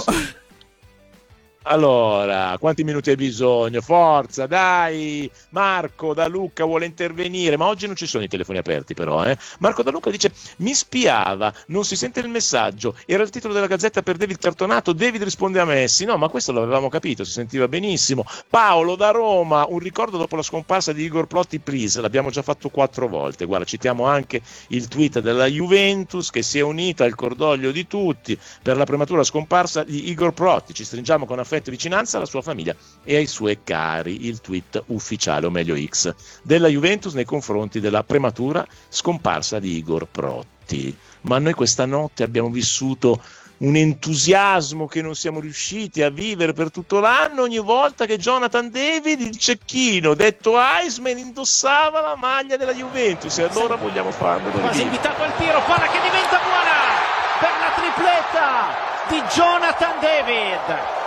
Allora, quanti minuti hai bisogno? Forza, dai! Marco da Lucca vuole intervenire, ma oggi non ci sono i telefoni aperti però, eh? Marco da Lucca dice: mi spiava, non si sente il messaggio, era il titolo della Gazzetta per David cartonato, David risponde a Messi. No, ma questo l'avevamo capito, si sentiva benissimo. Paolo da Roma: un ricordo dopo la scomparsa di Igor Plotti, please. L'abbiamo già fatto quattro volte. Guarda, citiamo anche il tweet della Juventus che si è unita al cordoglio di tutti per la prematura scomparsa di Igor Plotti. Ci stringiamo con affetto e vicinanza alla sua famiglia e ai suoi cari. Il tweet ufficiale, o meglio X, della Juventus nei confronti della prematura scomparsa di Igor Plotti. Ma noi questa notte abbiamo vissuto un entusiasmo che non siamo riusciti a vivere per tutto l'anno ogni volta che Jonathan David, il cecchino detto Iceman, indossava la maglia della Juventus, e allora vogliamo farlo. Quasi invitato al tiro, palla che diventa buona per la tripletta di Jonathan David.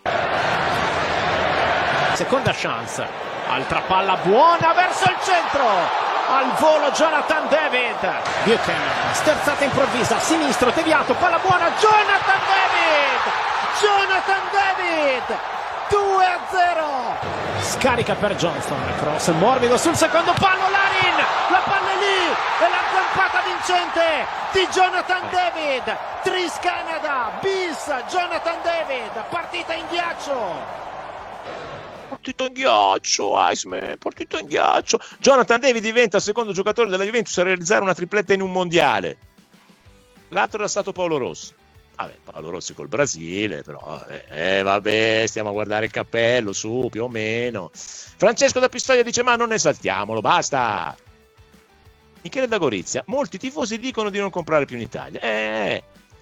Seconda chance, altra palla buona verso il centro, al volo Jonathan David. Buchanan, sterzata improvvisa, sinistro, deviato, palla buona, Jonathan David! Jonathan David! due a zero! Scarica per Johnston, cross morbido sul secondo palo, Larin! La palla è lì! E la zampata vincente di Jonathan David! Tris Canada, bis Jonathan David, partita in ghiaccio! Partito in ghiaccio, Iceman, partito in ghiaccio. Jonathan David diventa il secondo giocatore della Juventus a realizzare una tripletta in un mondiale. L'altro era stato Paolo Rossi. Vabbè, Paolo Rossi col Brasile, però eh, vabbè, stiamo a guardare il cappello, su, più o meno. Francesco da Pistoia dice: ma non esaltiamolo, basta. Michele da Gorizia: molti tifosi dicono di non comprare più in Italia. Eh.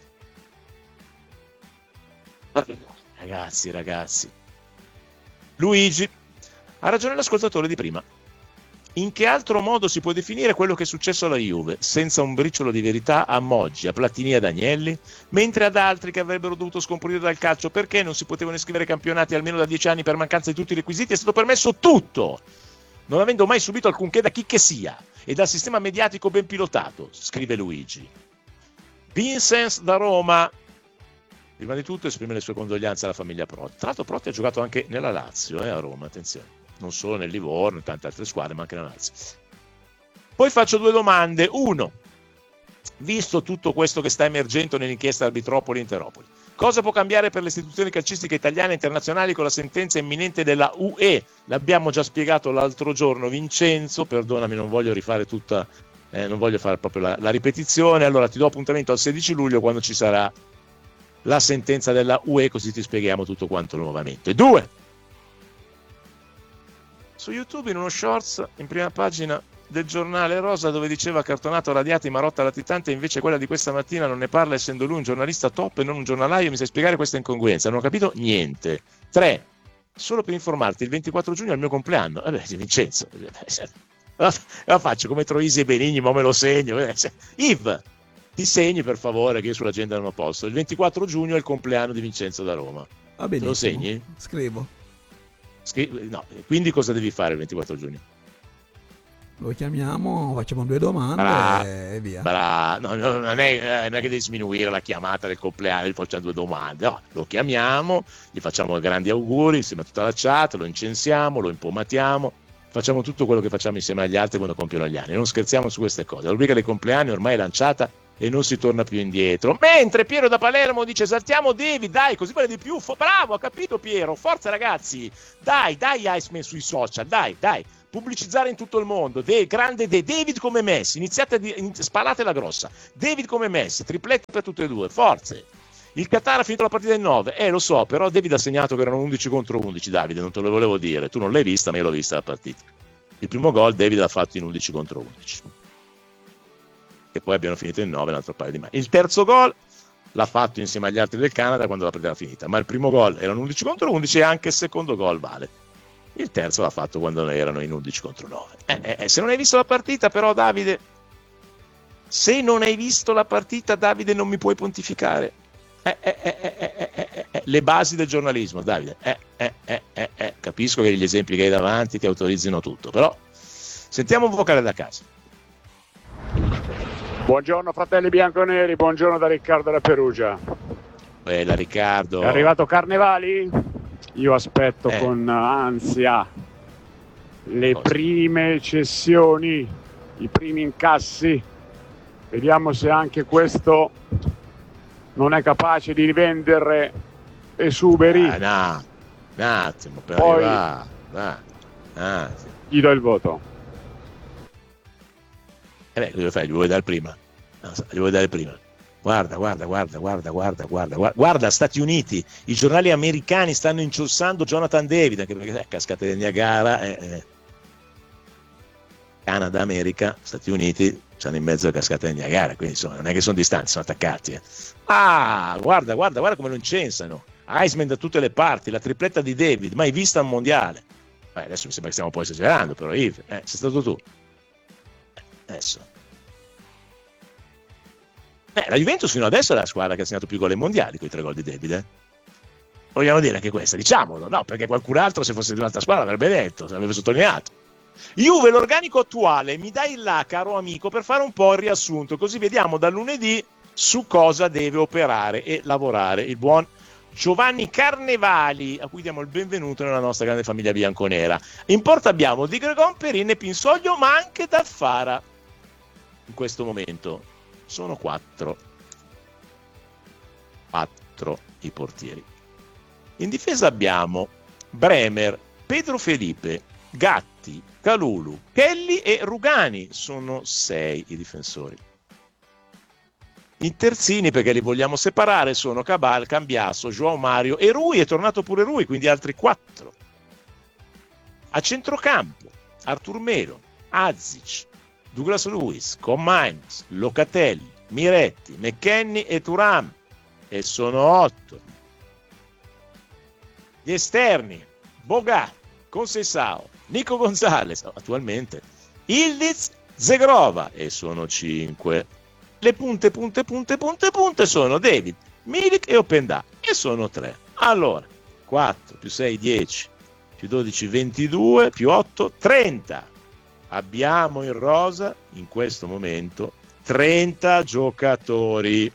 Ragazzi, ragazzi. Luigi: ha ragione l'ascoltatore di prima. In che altro modo si può definire quello che è successo alla Juve, senza un briciolo di verità a Moggi, a Platini e ad Agnelli? Mentre ad altri che avrebbero dovuto scomparire dal calcio perché non si potevano iscrivere campionati almeno da dieci anni per mancanza di tutti i requisiti, è stato permesso tutto, non avendo mai subito alcunché da chi che sia e dal sistema mediatico ben pilotato, scrive Luigi. Vincent da Roma: prima di tutto esprime le sue condoglianze alla famiglia Protti. Tra l'altro Protti ha giocato anche nella Lazio, eh, a Roma, attenzione. Non solo nel Livorno, in tante altre squadre, ma anche nella Lazio. Poi faccio due domande. Uno, visto tutto questo che sta emergendo nell'inchiesta Arbitropoli-Interopoli, cosa può cambiare per le istituzioni calcistiche italiane e internazionali con la sentenza imminente della U E? L'abbiamo già spiegato l'altro giorno, Vincenzo, perdonami, non voglio rifare tutta, eh, non voglio fare proprio la, la ripetizione. Allora ti do appuntamento al sedici luglio quando ci sarà la sentenza della U E, così ti spieghiamo tutto quanto nuovamente. Due, su YouTube in uno shorts in prima pagina del giornale Rosa, dove diceva cartonato, radiati, Marotta latitante, invece quella di questa mattina non ne parla, essendo lui un giornalista top e non un giornalaio. Mi sai spiegare questa incongruenza? Non ho capito niente. Tre, solo per informarti, il ventiquattro giugno è il mio compleanno. Vabbè, Vincenzo, la faccio come Troisi e Benigni, ma me lo segno. Yves, ti segni per favore, che io sull'agenda non ho posto. Il ventiquattro giugno è il compleanno di Vincenzo da Roma. Va benissimo. Lo segni? Scrivo. Scri- no, quindi cosa devi fare il ventiquattro giugno? Lo chiamiamo, facciamo due domande Bra- e via. Bra- no, no, non, è, non è che devi sminuire la chiamata del compleanno, gli facciamo due domande. No, lo chiamiamo, gli facciamo grandi auguri insieme a tutta la chat, lo incensiamo, lo impomatiamo, facciamo tutto quello che facciamo insieme agli altri quando compiono gli anni. Non scherziamo su queste cose. La rubrica dei compleanni ormai è lanciata e non si torna più indietro. Mentre Piero da Palermo dice: esaltiamo David, dai, così vale di più. Fo- bravo, ha capito Piero, forza ragazzi, dai, dai Iceman sui social, dai, dai, pubblicizzare in tutto il mondo. De- grande De- David come Messi, iniziate a di- in- sparatela grossa. David come Messi, triplette per tutte e due, forze. Il Qatar ha finito la partita in nove, eh lo so, però David ha segnato che erano undici contro undici. Davide, non te lo volevo dire, tu non l'hai vista, ma io l'ho vista la partita. Il primo gol David l'ha fatto in undici contro undici. E poi abbiano finito in nove, un altro paio di mani. Il terzo gol l'ha fatto insieme agli altri del Canada quando la partita era finita, ma il primo gol erano undici contro undici e anche il secondo gol vale. Il terzo l'ha fatto quando erano in undici contro nove. Eh, eh, se non hai visto la partita però Davide, se non hai visto la partita Davide non mi puoi pontificare. Eh, eh, eh, eh, eh, eh, eh, le basi del giornalismo Davide. Eh, eh, eh, eh, eh. Capisco che gli esempi che hai davanti ti autorizzino tutto, però sentiamo un vocale da casa. Buongiorno fratelli bianconeri, buongiorno da Riccardo da Perugia. Bella Riccardo. È arrivato Carnevali? Io aspetto eh. con ansia le Cosa? prime cessioni, i primi incassi. Vediamo se anche questo non è capace di rivendere esuberi. Ah, no, un attimo, per Poi arrivare. Ah, ah, sì. Gli do il voto. Eh beh, cosa fai? Gli vuoi dare prima? No, gli vuoi dare prima? Guarda, guarda, guarda, guarda, guarda, guarda, guarda, guarda, Stati Uniti, i giornali americani stanno inciossando Jonathan David, anche perché eh, cascate del Niagara, eh, eh. Canada, America, Stati Uniti, stanno in mezzo alle cascate del Niagara, quindi insomma non è che sono distanti, sono attaccati. Eh. Ah, guarda, guarda, guarda come lo incensano. Iceman da tutte le parti, la tripletta di David, mai vista al mondiale. Beh, adesso mi sembra che stiamo un po' esagerando, però Yves, eh, sei stato tu. Adesso eh, la Juventus fino adesso è la squadra che ha segnato più gol ai mondiali con i tre gol di David, eh? Vogliamo dire anche questa, diciamolo, no? Perché qualcun altro, se fosse di un'altra squadra, avrebbe detto, avrebbe sottolineato. Juve, l'organico attuale, mi dai là, caro amico, per fare un po' il riassunto, così vediamo da lunedì su cosa deve operare e lavorare il buon Giovanni Carnevali, a cui diamo il benvenuto nella nostra grande famiglia bianconera. In porta abbiamo Di Gregon, Perin e Pinsoglio, ma anche Daffara. In questo momento sono quattro quattro i portieri. In difesa abbiamo Bremer, Pedro Felipe, Gatti, Calulu, Kelly e Rugani. Sono sei i difensori. I terzini, perché li vogliamo separare, sono Cabal, Cambiasso, João Mario e Rui. È tornato pure Rui, quindi altri quattro. A centrocampo Artur Melo, Azic, Douglas Luiz, Commines, Locatelli, Miretti, McKennie e Thuram, e sono otto. Gli esterni Boga, Conceição, Nico Gonzalez, attualmente Ildiz, Zegrova, e sono cinque. Le punte, punte, punte, punte, punte sono David, Milik e Openda, e sono tre. Allora, quattro più sei, dieci, più dodici, ventidue, più otto, trenta. Abbiamo in rosa, in questo momento, trenta giocatori.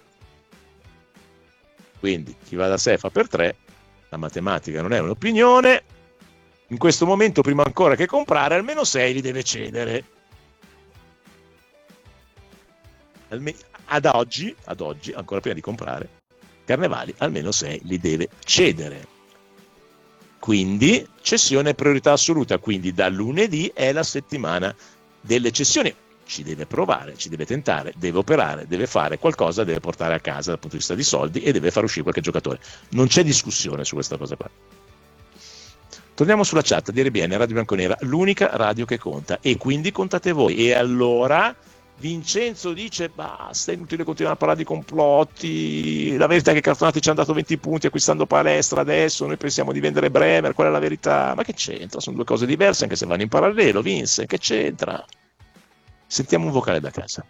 Quindi, chi va da sé fa per tre, la matematica non è un'opinione. In questo momento, prima ancora che comprare, almeno sei li deve cedere. Ad oggi, ad oggi, ancora prima di comprare, Carnevali almeno sei li deve cedere. Quindi cessione è priorità assoluta, quindi da lunedì è la settimana delle cessioni. Ci deve provare, ci deve tentare, deve operare, deve fare qualcosa, deve portare a casa dal punto di vista di soldi e deve far uscire qualche giocatore. Non c'è discussione su questa cosa qua. Torniamo sulla chat di R B N Radio Bianconera, l'unica radio che conta, e quindi contate voi. E allora Vincenzo dice basta, è inutile continuare a parlare di complotti, la verità è che Cartonati ci hanno dato venti punti acquistando Palestra, adesso noi pensiamo di vendere Bremer, qual è la verità? Ma che c'entra? Sono due cose diverse anche se vanno in parallelo. Vince, che c'entra? Sentiamo un vocale da casa.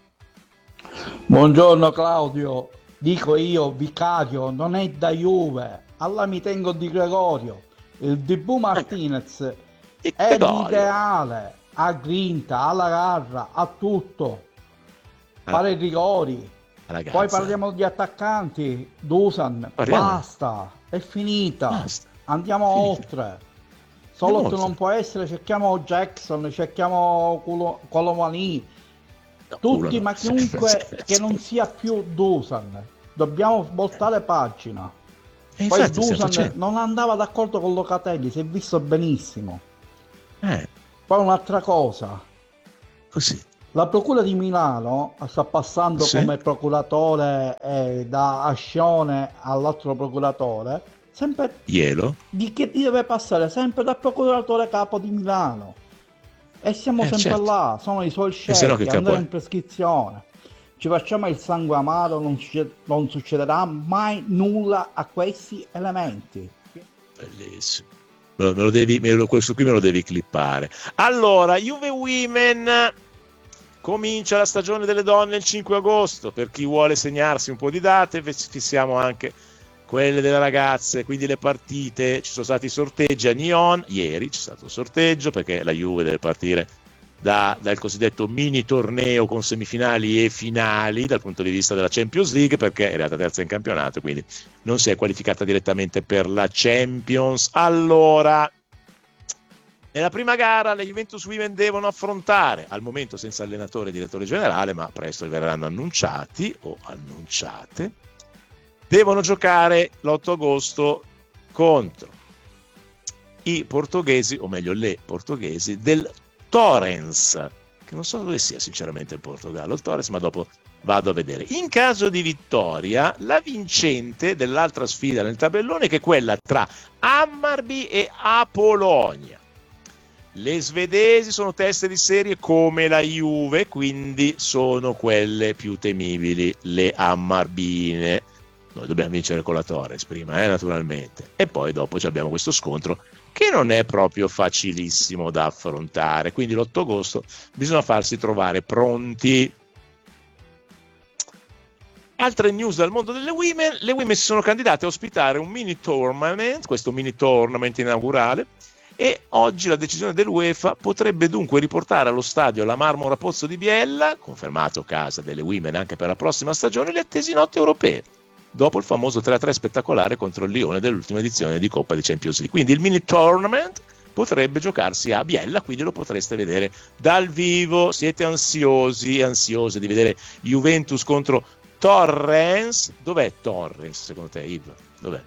Buongiorno Claudio, dico io vicario, non è da Juve, alla mi tengo di Gregorio, il D B Martinez eh, è l'ideale, ha grinta, ha la garra, ha tutto, fare i rigori. Ragazza. Poi parliamo di attaccanti, Dusan, Parliamo. basta, è finita, Basta. andiamo Finita. oltre. Solo Andiamo che non oltre. può essere, cerchiamo Jackson, cerchiamo Colo- Colomani, No, tutti, culo no. ma chiunque che non sia più Dusan. Dobbiamo voltare pagina. E Poi infatti stiamo Dusan facendo. non andava d'accordo con Locatelli, si è visto benissimo. Eh, Poi un'altra cosa, così. la procura di Milano sta passando Sì. come procuratore eh, da Ascione all'altro procuratore, sempre Ielo? di che deve passare sempre dal procuratore capo di Milano. E siamo Eh, sempre certo. là, sono i suoi se no che scelti, capo andare è? in prescrizione. Ci facciamo il sangue amaro, non, succe- non succederà mai nulla a questi elementi. Bellissimo. Me lo, me lo devi, me lo, questo qui me lo devi clippare. Allora, Juve Women comincia la stagione delle donne il cinque agosto. Per chi vuole segnarsi un po' di date, fissiamo anche quelle delle ragazze, quindi le partite. Ci sono stati sorteggi a Nyon ieri, c'è stato un sorteggio perché la Juve deve partire da, dal cosiddetto mini torneo con semifinali e finali dal punto di vista della Champions League, perché è arrivata terza in campionato, quindi non si è qualificata direttamente per la Champions. Allora, nella prima gara le Juventus Women devono affrontare, al momento senza allenatore e direttore generale, ma presto verranno annunciati o annunciate, devono giocare l'otto agosto contro i portoghesi, o meglio le portoghesi, del Torrens, che non so dove sia sinceramente il Portogallo, il Torrens, ma dopo vado a vedere. In caso di vittoria, la vincente dell'altra sfida nel tabellone, che è quella tra Hammarby e Apollonia. Le svedesi sono teste di serie come la Juve, quindi sono quelle più temibili, le Hammarbine. Noi dobbiamo vincere con la Torres prima, eh, naturalmente, e poi dopo abbiamo questo scontro che non è proprio facilissimo da affrontare, quindi l'otto agosto bisogna farsi trovare pronti. Altre news dal mondo delle women: le women si sono candidate a ospitare un mini tournament, questo mini tournament inaugurale, e oggi la decisione dell'UEFA potrebbe dunque riportare allo stadio La Marmora Pozzo di Biella, confermato casa delle women anche per la prossima stagione, le attese notti europee, dopo il famoso tre a tre spettacolare contro il Lione dell'ultima edizione di Coppa di Champions League. Quindi il mini tournament potrebbe giocarsi a Biella, quindi lo potreste vedere dal vivo. Siete ansiosi, ansiose di vedere Juventus contro Torrens? Dov'è Torrens secondo te, Yves? Dov'è?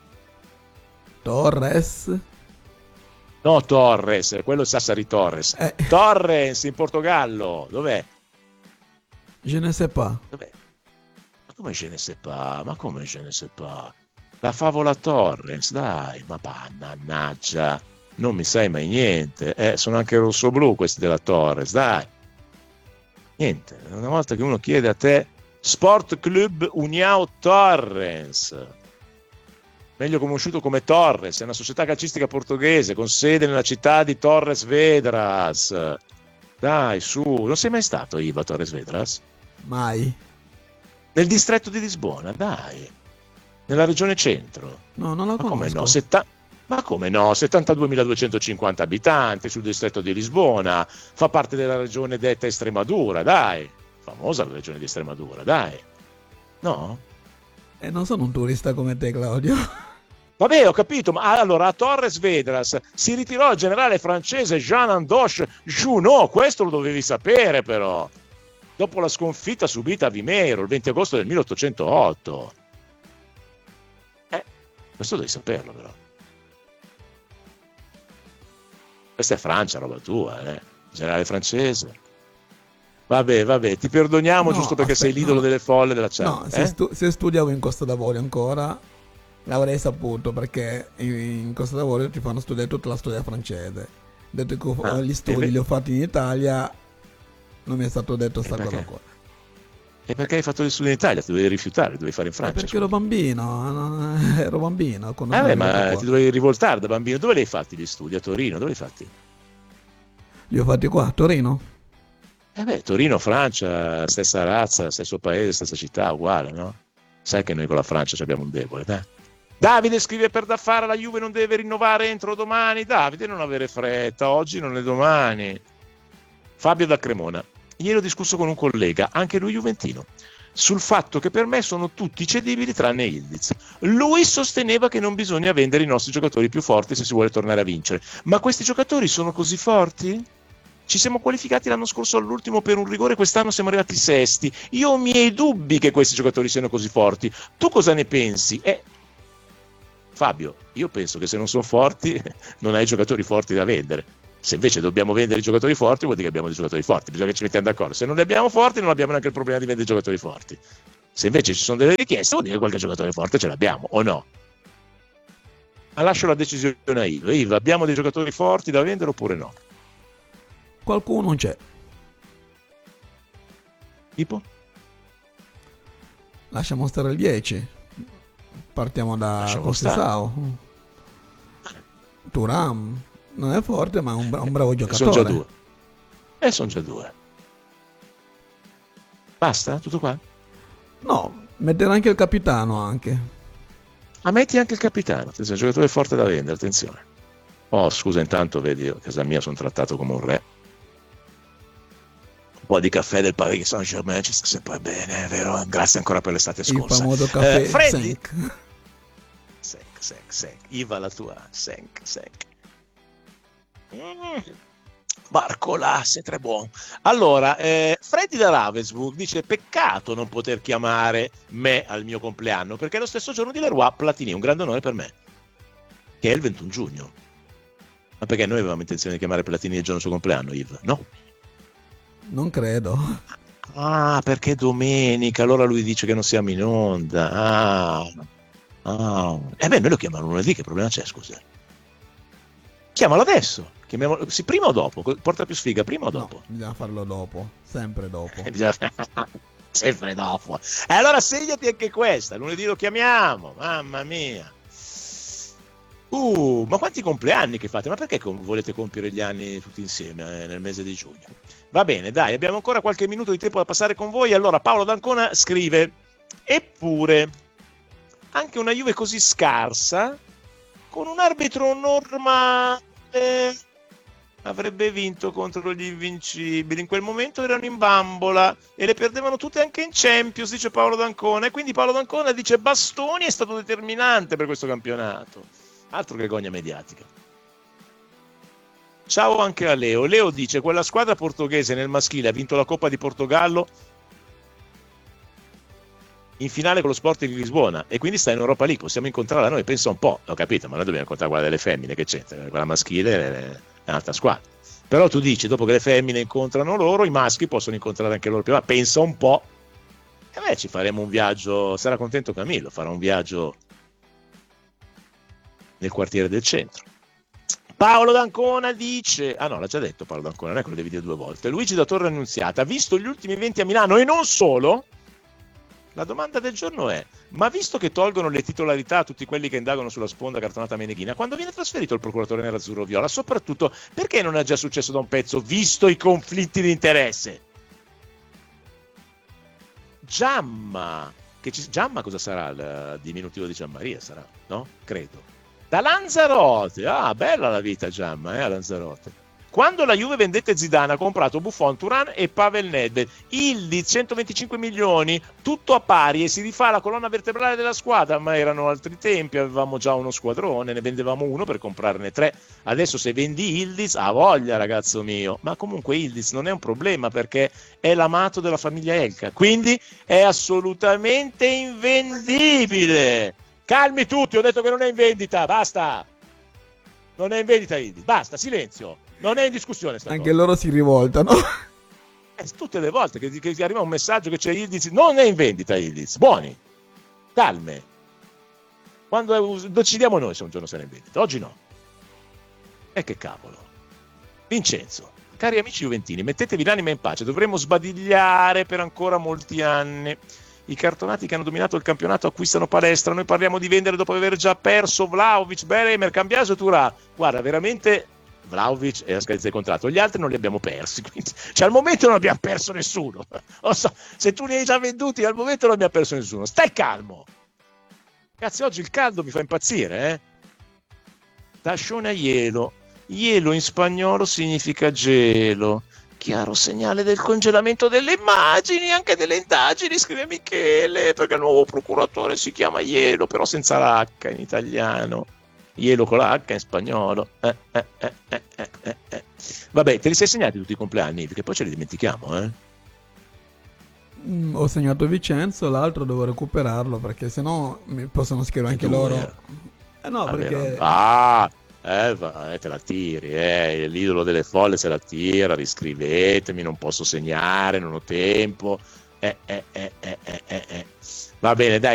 Torres? No, Torres, quello è Sassari Torres. Eh. Torrens in Portogallo, dov'è? Je ne sais pas. Dov'è? Ma come je ne sais pas? Ma come je ne sais pas? La favola Torrens, dai, ma mannaggia, non mi sai mai niente. Eh, sono anche rosso-blu questi della Torres, dai. Niente, una volta che uno chiede a te Sport Club União Torrens, meglio conosciuto come Torres, è una società calcistica portoghese con sede nella città di Torres Vedras. Dai, su, non sei mai stato, Iva, a Torres Vedras? Mai. Nel distretto di Lisbona, dai, nella regione centro. No, non la Ma come conosco. no? Setta- Ma come no? settantaduemiladuecentocinquanta abitanti sul distretto di Lisbona, fa parte della regione detta Estremadura, dai, famosa la regione di Estremadura, dai. No? E non sono un turista come te, Claudio. Vabbè, ho capito, ma allora a Torres Vedras si ritirò il generale francese Jean-Andoche Junot, questo lo dovevi sapere però, dopo la sconfitta subita a Vimeiro il venti agosto del milleottocentootto. Eh, questo devi saperlo però. Questa è Francia, roba tua, eh? Generale francese. Vabbè, vabbè, ti perdoniamo No, giusto perché aspetta, sei l'idolo no. delle folle della chat. No, se, eh? stu- se studiavo in Costa d'Avorio ancora, l'avrei saputo, perché in, in Costa d'Avorio ti fanno studiare tutta la storia francese. Detto che ho- Ah, gli studi e ve- li ho fatti in Italia, non mi è stato detto sta cosa qua. E perché hai fatto gli studi in Italia? Ti dovevi rifiutare, dovevi fare in Eh, Francia. perché ero bambino, eh, ero bambino. quando Eh sono beh, arrivato ma qua. ti dovevi rivoltare da bambino. Dove li hai fatti gli studi? A Torino? Dove li hai fatti? Li ho fatti qua, a Torino. Eh beh, Torino, Francia, stessa razza, stesso paese, stessa città, uguale, no? Sai che noi con la Francia ci abbiamo un debole, dai. Davide scrive per da fare, la Juve non deve rinnovare entro domani. Davide, non avere fretta, oggi non è domani. Fabio da Cremona. Ieri ho discusso con un collega, anche lui juventino, sul fatto che per me sono tutti cedibili tranne Ildiz. Lui sosteneva che non bisogna vendere i nostri giocatori più forti se si vuole tornare a vincere. Ma questi giocatori sono così forti? Ci siamo qualificati l'anno scorso all'ultimo per un rigore, quest'anno siamo arrivati sesti. Io ho i miei dubbi che questi giocatori siano così forti. Tu cosa ne pensi? Eh, Fabio, io penso che se non sono forti non hai giocatori forti da vendere. Se invece dobbiamo vendere i giocatori forti, vuol dire che abbiamo dei giocatori forti, bisogna che ci mettiamo d'accordo. Se non li abbiamo forti, non abbiamo neanche il problema di vendere i giocatori forti. Se invece ci sono delle richieste, vuol dire che qualche giocatore forte ce l'abbiamo, o no? Ma lascio la decisione a Ivo. Ivo, abbiamo dei giocatori forti da vendere oppure no? Qualcuno c'è. Tipo? Lasciamo stare il dieci. Partiamo da Lasciamo Conceição. Thuram non è forte, ma è un, bra- un bravo giocatore. Sono già due. E sono già due. Basta? Tutto qua? No, mettere anche il capitano anche. Ah, metti anche il capitano. Attenzione, un giocatore forte da vendere, attenzione. Oh, scusa, intanto vedi, io a casa mia sono trattato come un re. Un po' di caffè del Paris Saint-Germain ci sta sempre bene, è vero? Grazie ancora per l'estate scorsa. Il famoso caffè eh, Freddy. Senk. Senk, Senk, Senk. Iva la tua, Senk, Senk. Mm. Barcola, sei tre buon. Allora, eh, Freddy da Ravensburg dice: peccato non poter chiamare me al mio compleanno, perché è lo stesso giorno di Leroy Platini, un grande onore per me, che è il ventuno giugno. Ma perché noi avevamo intenzione di chiamare Platini il giorno del suo compleanno, Yves? No? Non credo. Ah, perché è domenica, allora lui dice che non siamo in onda. Ah, ah. E beh, noi lo chiamiamo lunedì, che problema c'è, scusa? Chiamalo adesso. Chiamiamolo, sì, prima o dopo? Porta più sfiga, prima o dopo? No, bisogna farlo dopo, sempre dopo. Sempre dopo. E allora segnati anche questa, lunedì lo chiamiamo, mamma mia. Uh, ma quanti compleanni che fate? Ma perché com- volete compiere gli anni tutti insieme eh, nel mese di giugno? Va bene, dai, abbiamo ancora qualche minuto di tempo da passare con voi. Allora Paolo D'Ancona scrive: eppure anche una Juve così scarsa, con un arbitro normale, avrebbe vinto contro gli invincibili. In quel momento erano in bambola e le perdevano tutte anche in Champions, dice Paolo D'Ancona. E quindi Paolo D'Ancona dice: Bastoni è stato determinante per questo campionato. Altro che gogna mediatica. Ciao anche a Leo. Leo dice: quella squadra portoghese nel maschile ha vinto la Coppa di Portogallo in finale con lo Sporting di Lisbona e quindi sta in Europa League. Possiamo incontrarla noi, pensa un po', ho capito, ma noi dobbiamo incontrare quella delle femmine, che c'entra? Quella maschile è un'altra squadra. Però tu dici, dopo che le femmine incontrano loro, i maschi possono incontrare anche loro prima. Pensa un po'. E beh, ci faremo un viaggio, sarà contento Camillo, farà un viaggio nel quartiere del centro. Paolo D'Ancona dice: ah no, l'ha già detto Paolo D'Ancona, non è che lo devi dire due volte. Luigi da Torre Annunziata ha visto gli ultimi eventi a Milano e non solo. La domanda del giorno è: ma visto che tolgono le titolarità a tutti quelli che indagano sulla sponda cartonata Meneghina, quando viene trasferito il procuratore nerazzurro viola, soprattutto perché non è già successo da un pezzo, visto i conflitti di interesse? Giamma, che ci, Giamma cosa sarà il diminutivo di Gianmaria? Sarà, no? Credo. Da Lanzarote, ah, bella la vita Giamma, eh, a Lanzarote. Quando la Juve vendette Zidane ha comprato Buffon, Thuram e Pavel Nedved. Ildiz centoventicinque milioni, tutto a pari, e si rifà la colonna vertebrale della squadra. Ma erano altri tempi, avevamo già uno squadrone, ne vendevamo uno per comprarne tre. Adesso se vendi Ildiz, ha voglia ragazzo mio. Ma comunque Ildiz non è un problema perché è l'amato della famiglia Elka, quindi è assolutamente invendibile. Calmi tutti, ho detto che non è in vendita, basta. Non è in vendita Ildiz, basta, silenzio. Non è in discussione sta Anche cosa. loro si rivoltano. Eh, tutte le volte che, che arriva un messaggio che c'è Ildiz, non è in vendita Ildiz. Buoni, calme. Quando decidiamo noi se un giorno sarà in vendita, oggi no. E che cavolo. Vincenzo, Cari amici juventini, mettetevi l'anima in pace, dovremo sbadigliare per ancora molti anni. I cartonati che hanno dominato il campionato acquistano palestra, noi parliamo di vendere dopo aver già perso Vlahovic, Bremer, Cambiaso, Thuram. Guarda, veramente Vlahovic è la scadenza del contratto, gli altri non li abbiamo persi, quindi, cioè al momento non abbiamo perso nessuno. Lo so, se tu li hai già venduti al momento non abbiamo perso nessuno, stai calmo. Cazzo, oggi il caldo mi fa impazzire, eh? Tascione a ielo. Ielo in spagnolo significa gelo. Chiaro segnale del congelamento delle immagini, anche delle indagini, scrive Michele, perché il nuovo procuratore si chiama Ielo, però senza l'H in italiano. Ielo con la H in spagnolo. Eh, eh, eh, eh, eh, eh. Vabbè, te li sei segnati tutti i compleanni, perché poi ce li dimentichiamo, eh? Mm, ho segnato Vincenzo, l'altro devo recuperarlo perché sennò mi possono scrivere anche loro. Eh no, ah, perché ah, eh, eh, te la tiri, eh, l'idolo delle folle se la tira, riscrivetemi, non posso segnare, non ho tempo. Eh, eh, eh, eh, eh, eh. Va bene, dai.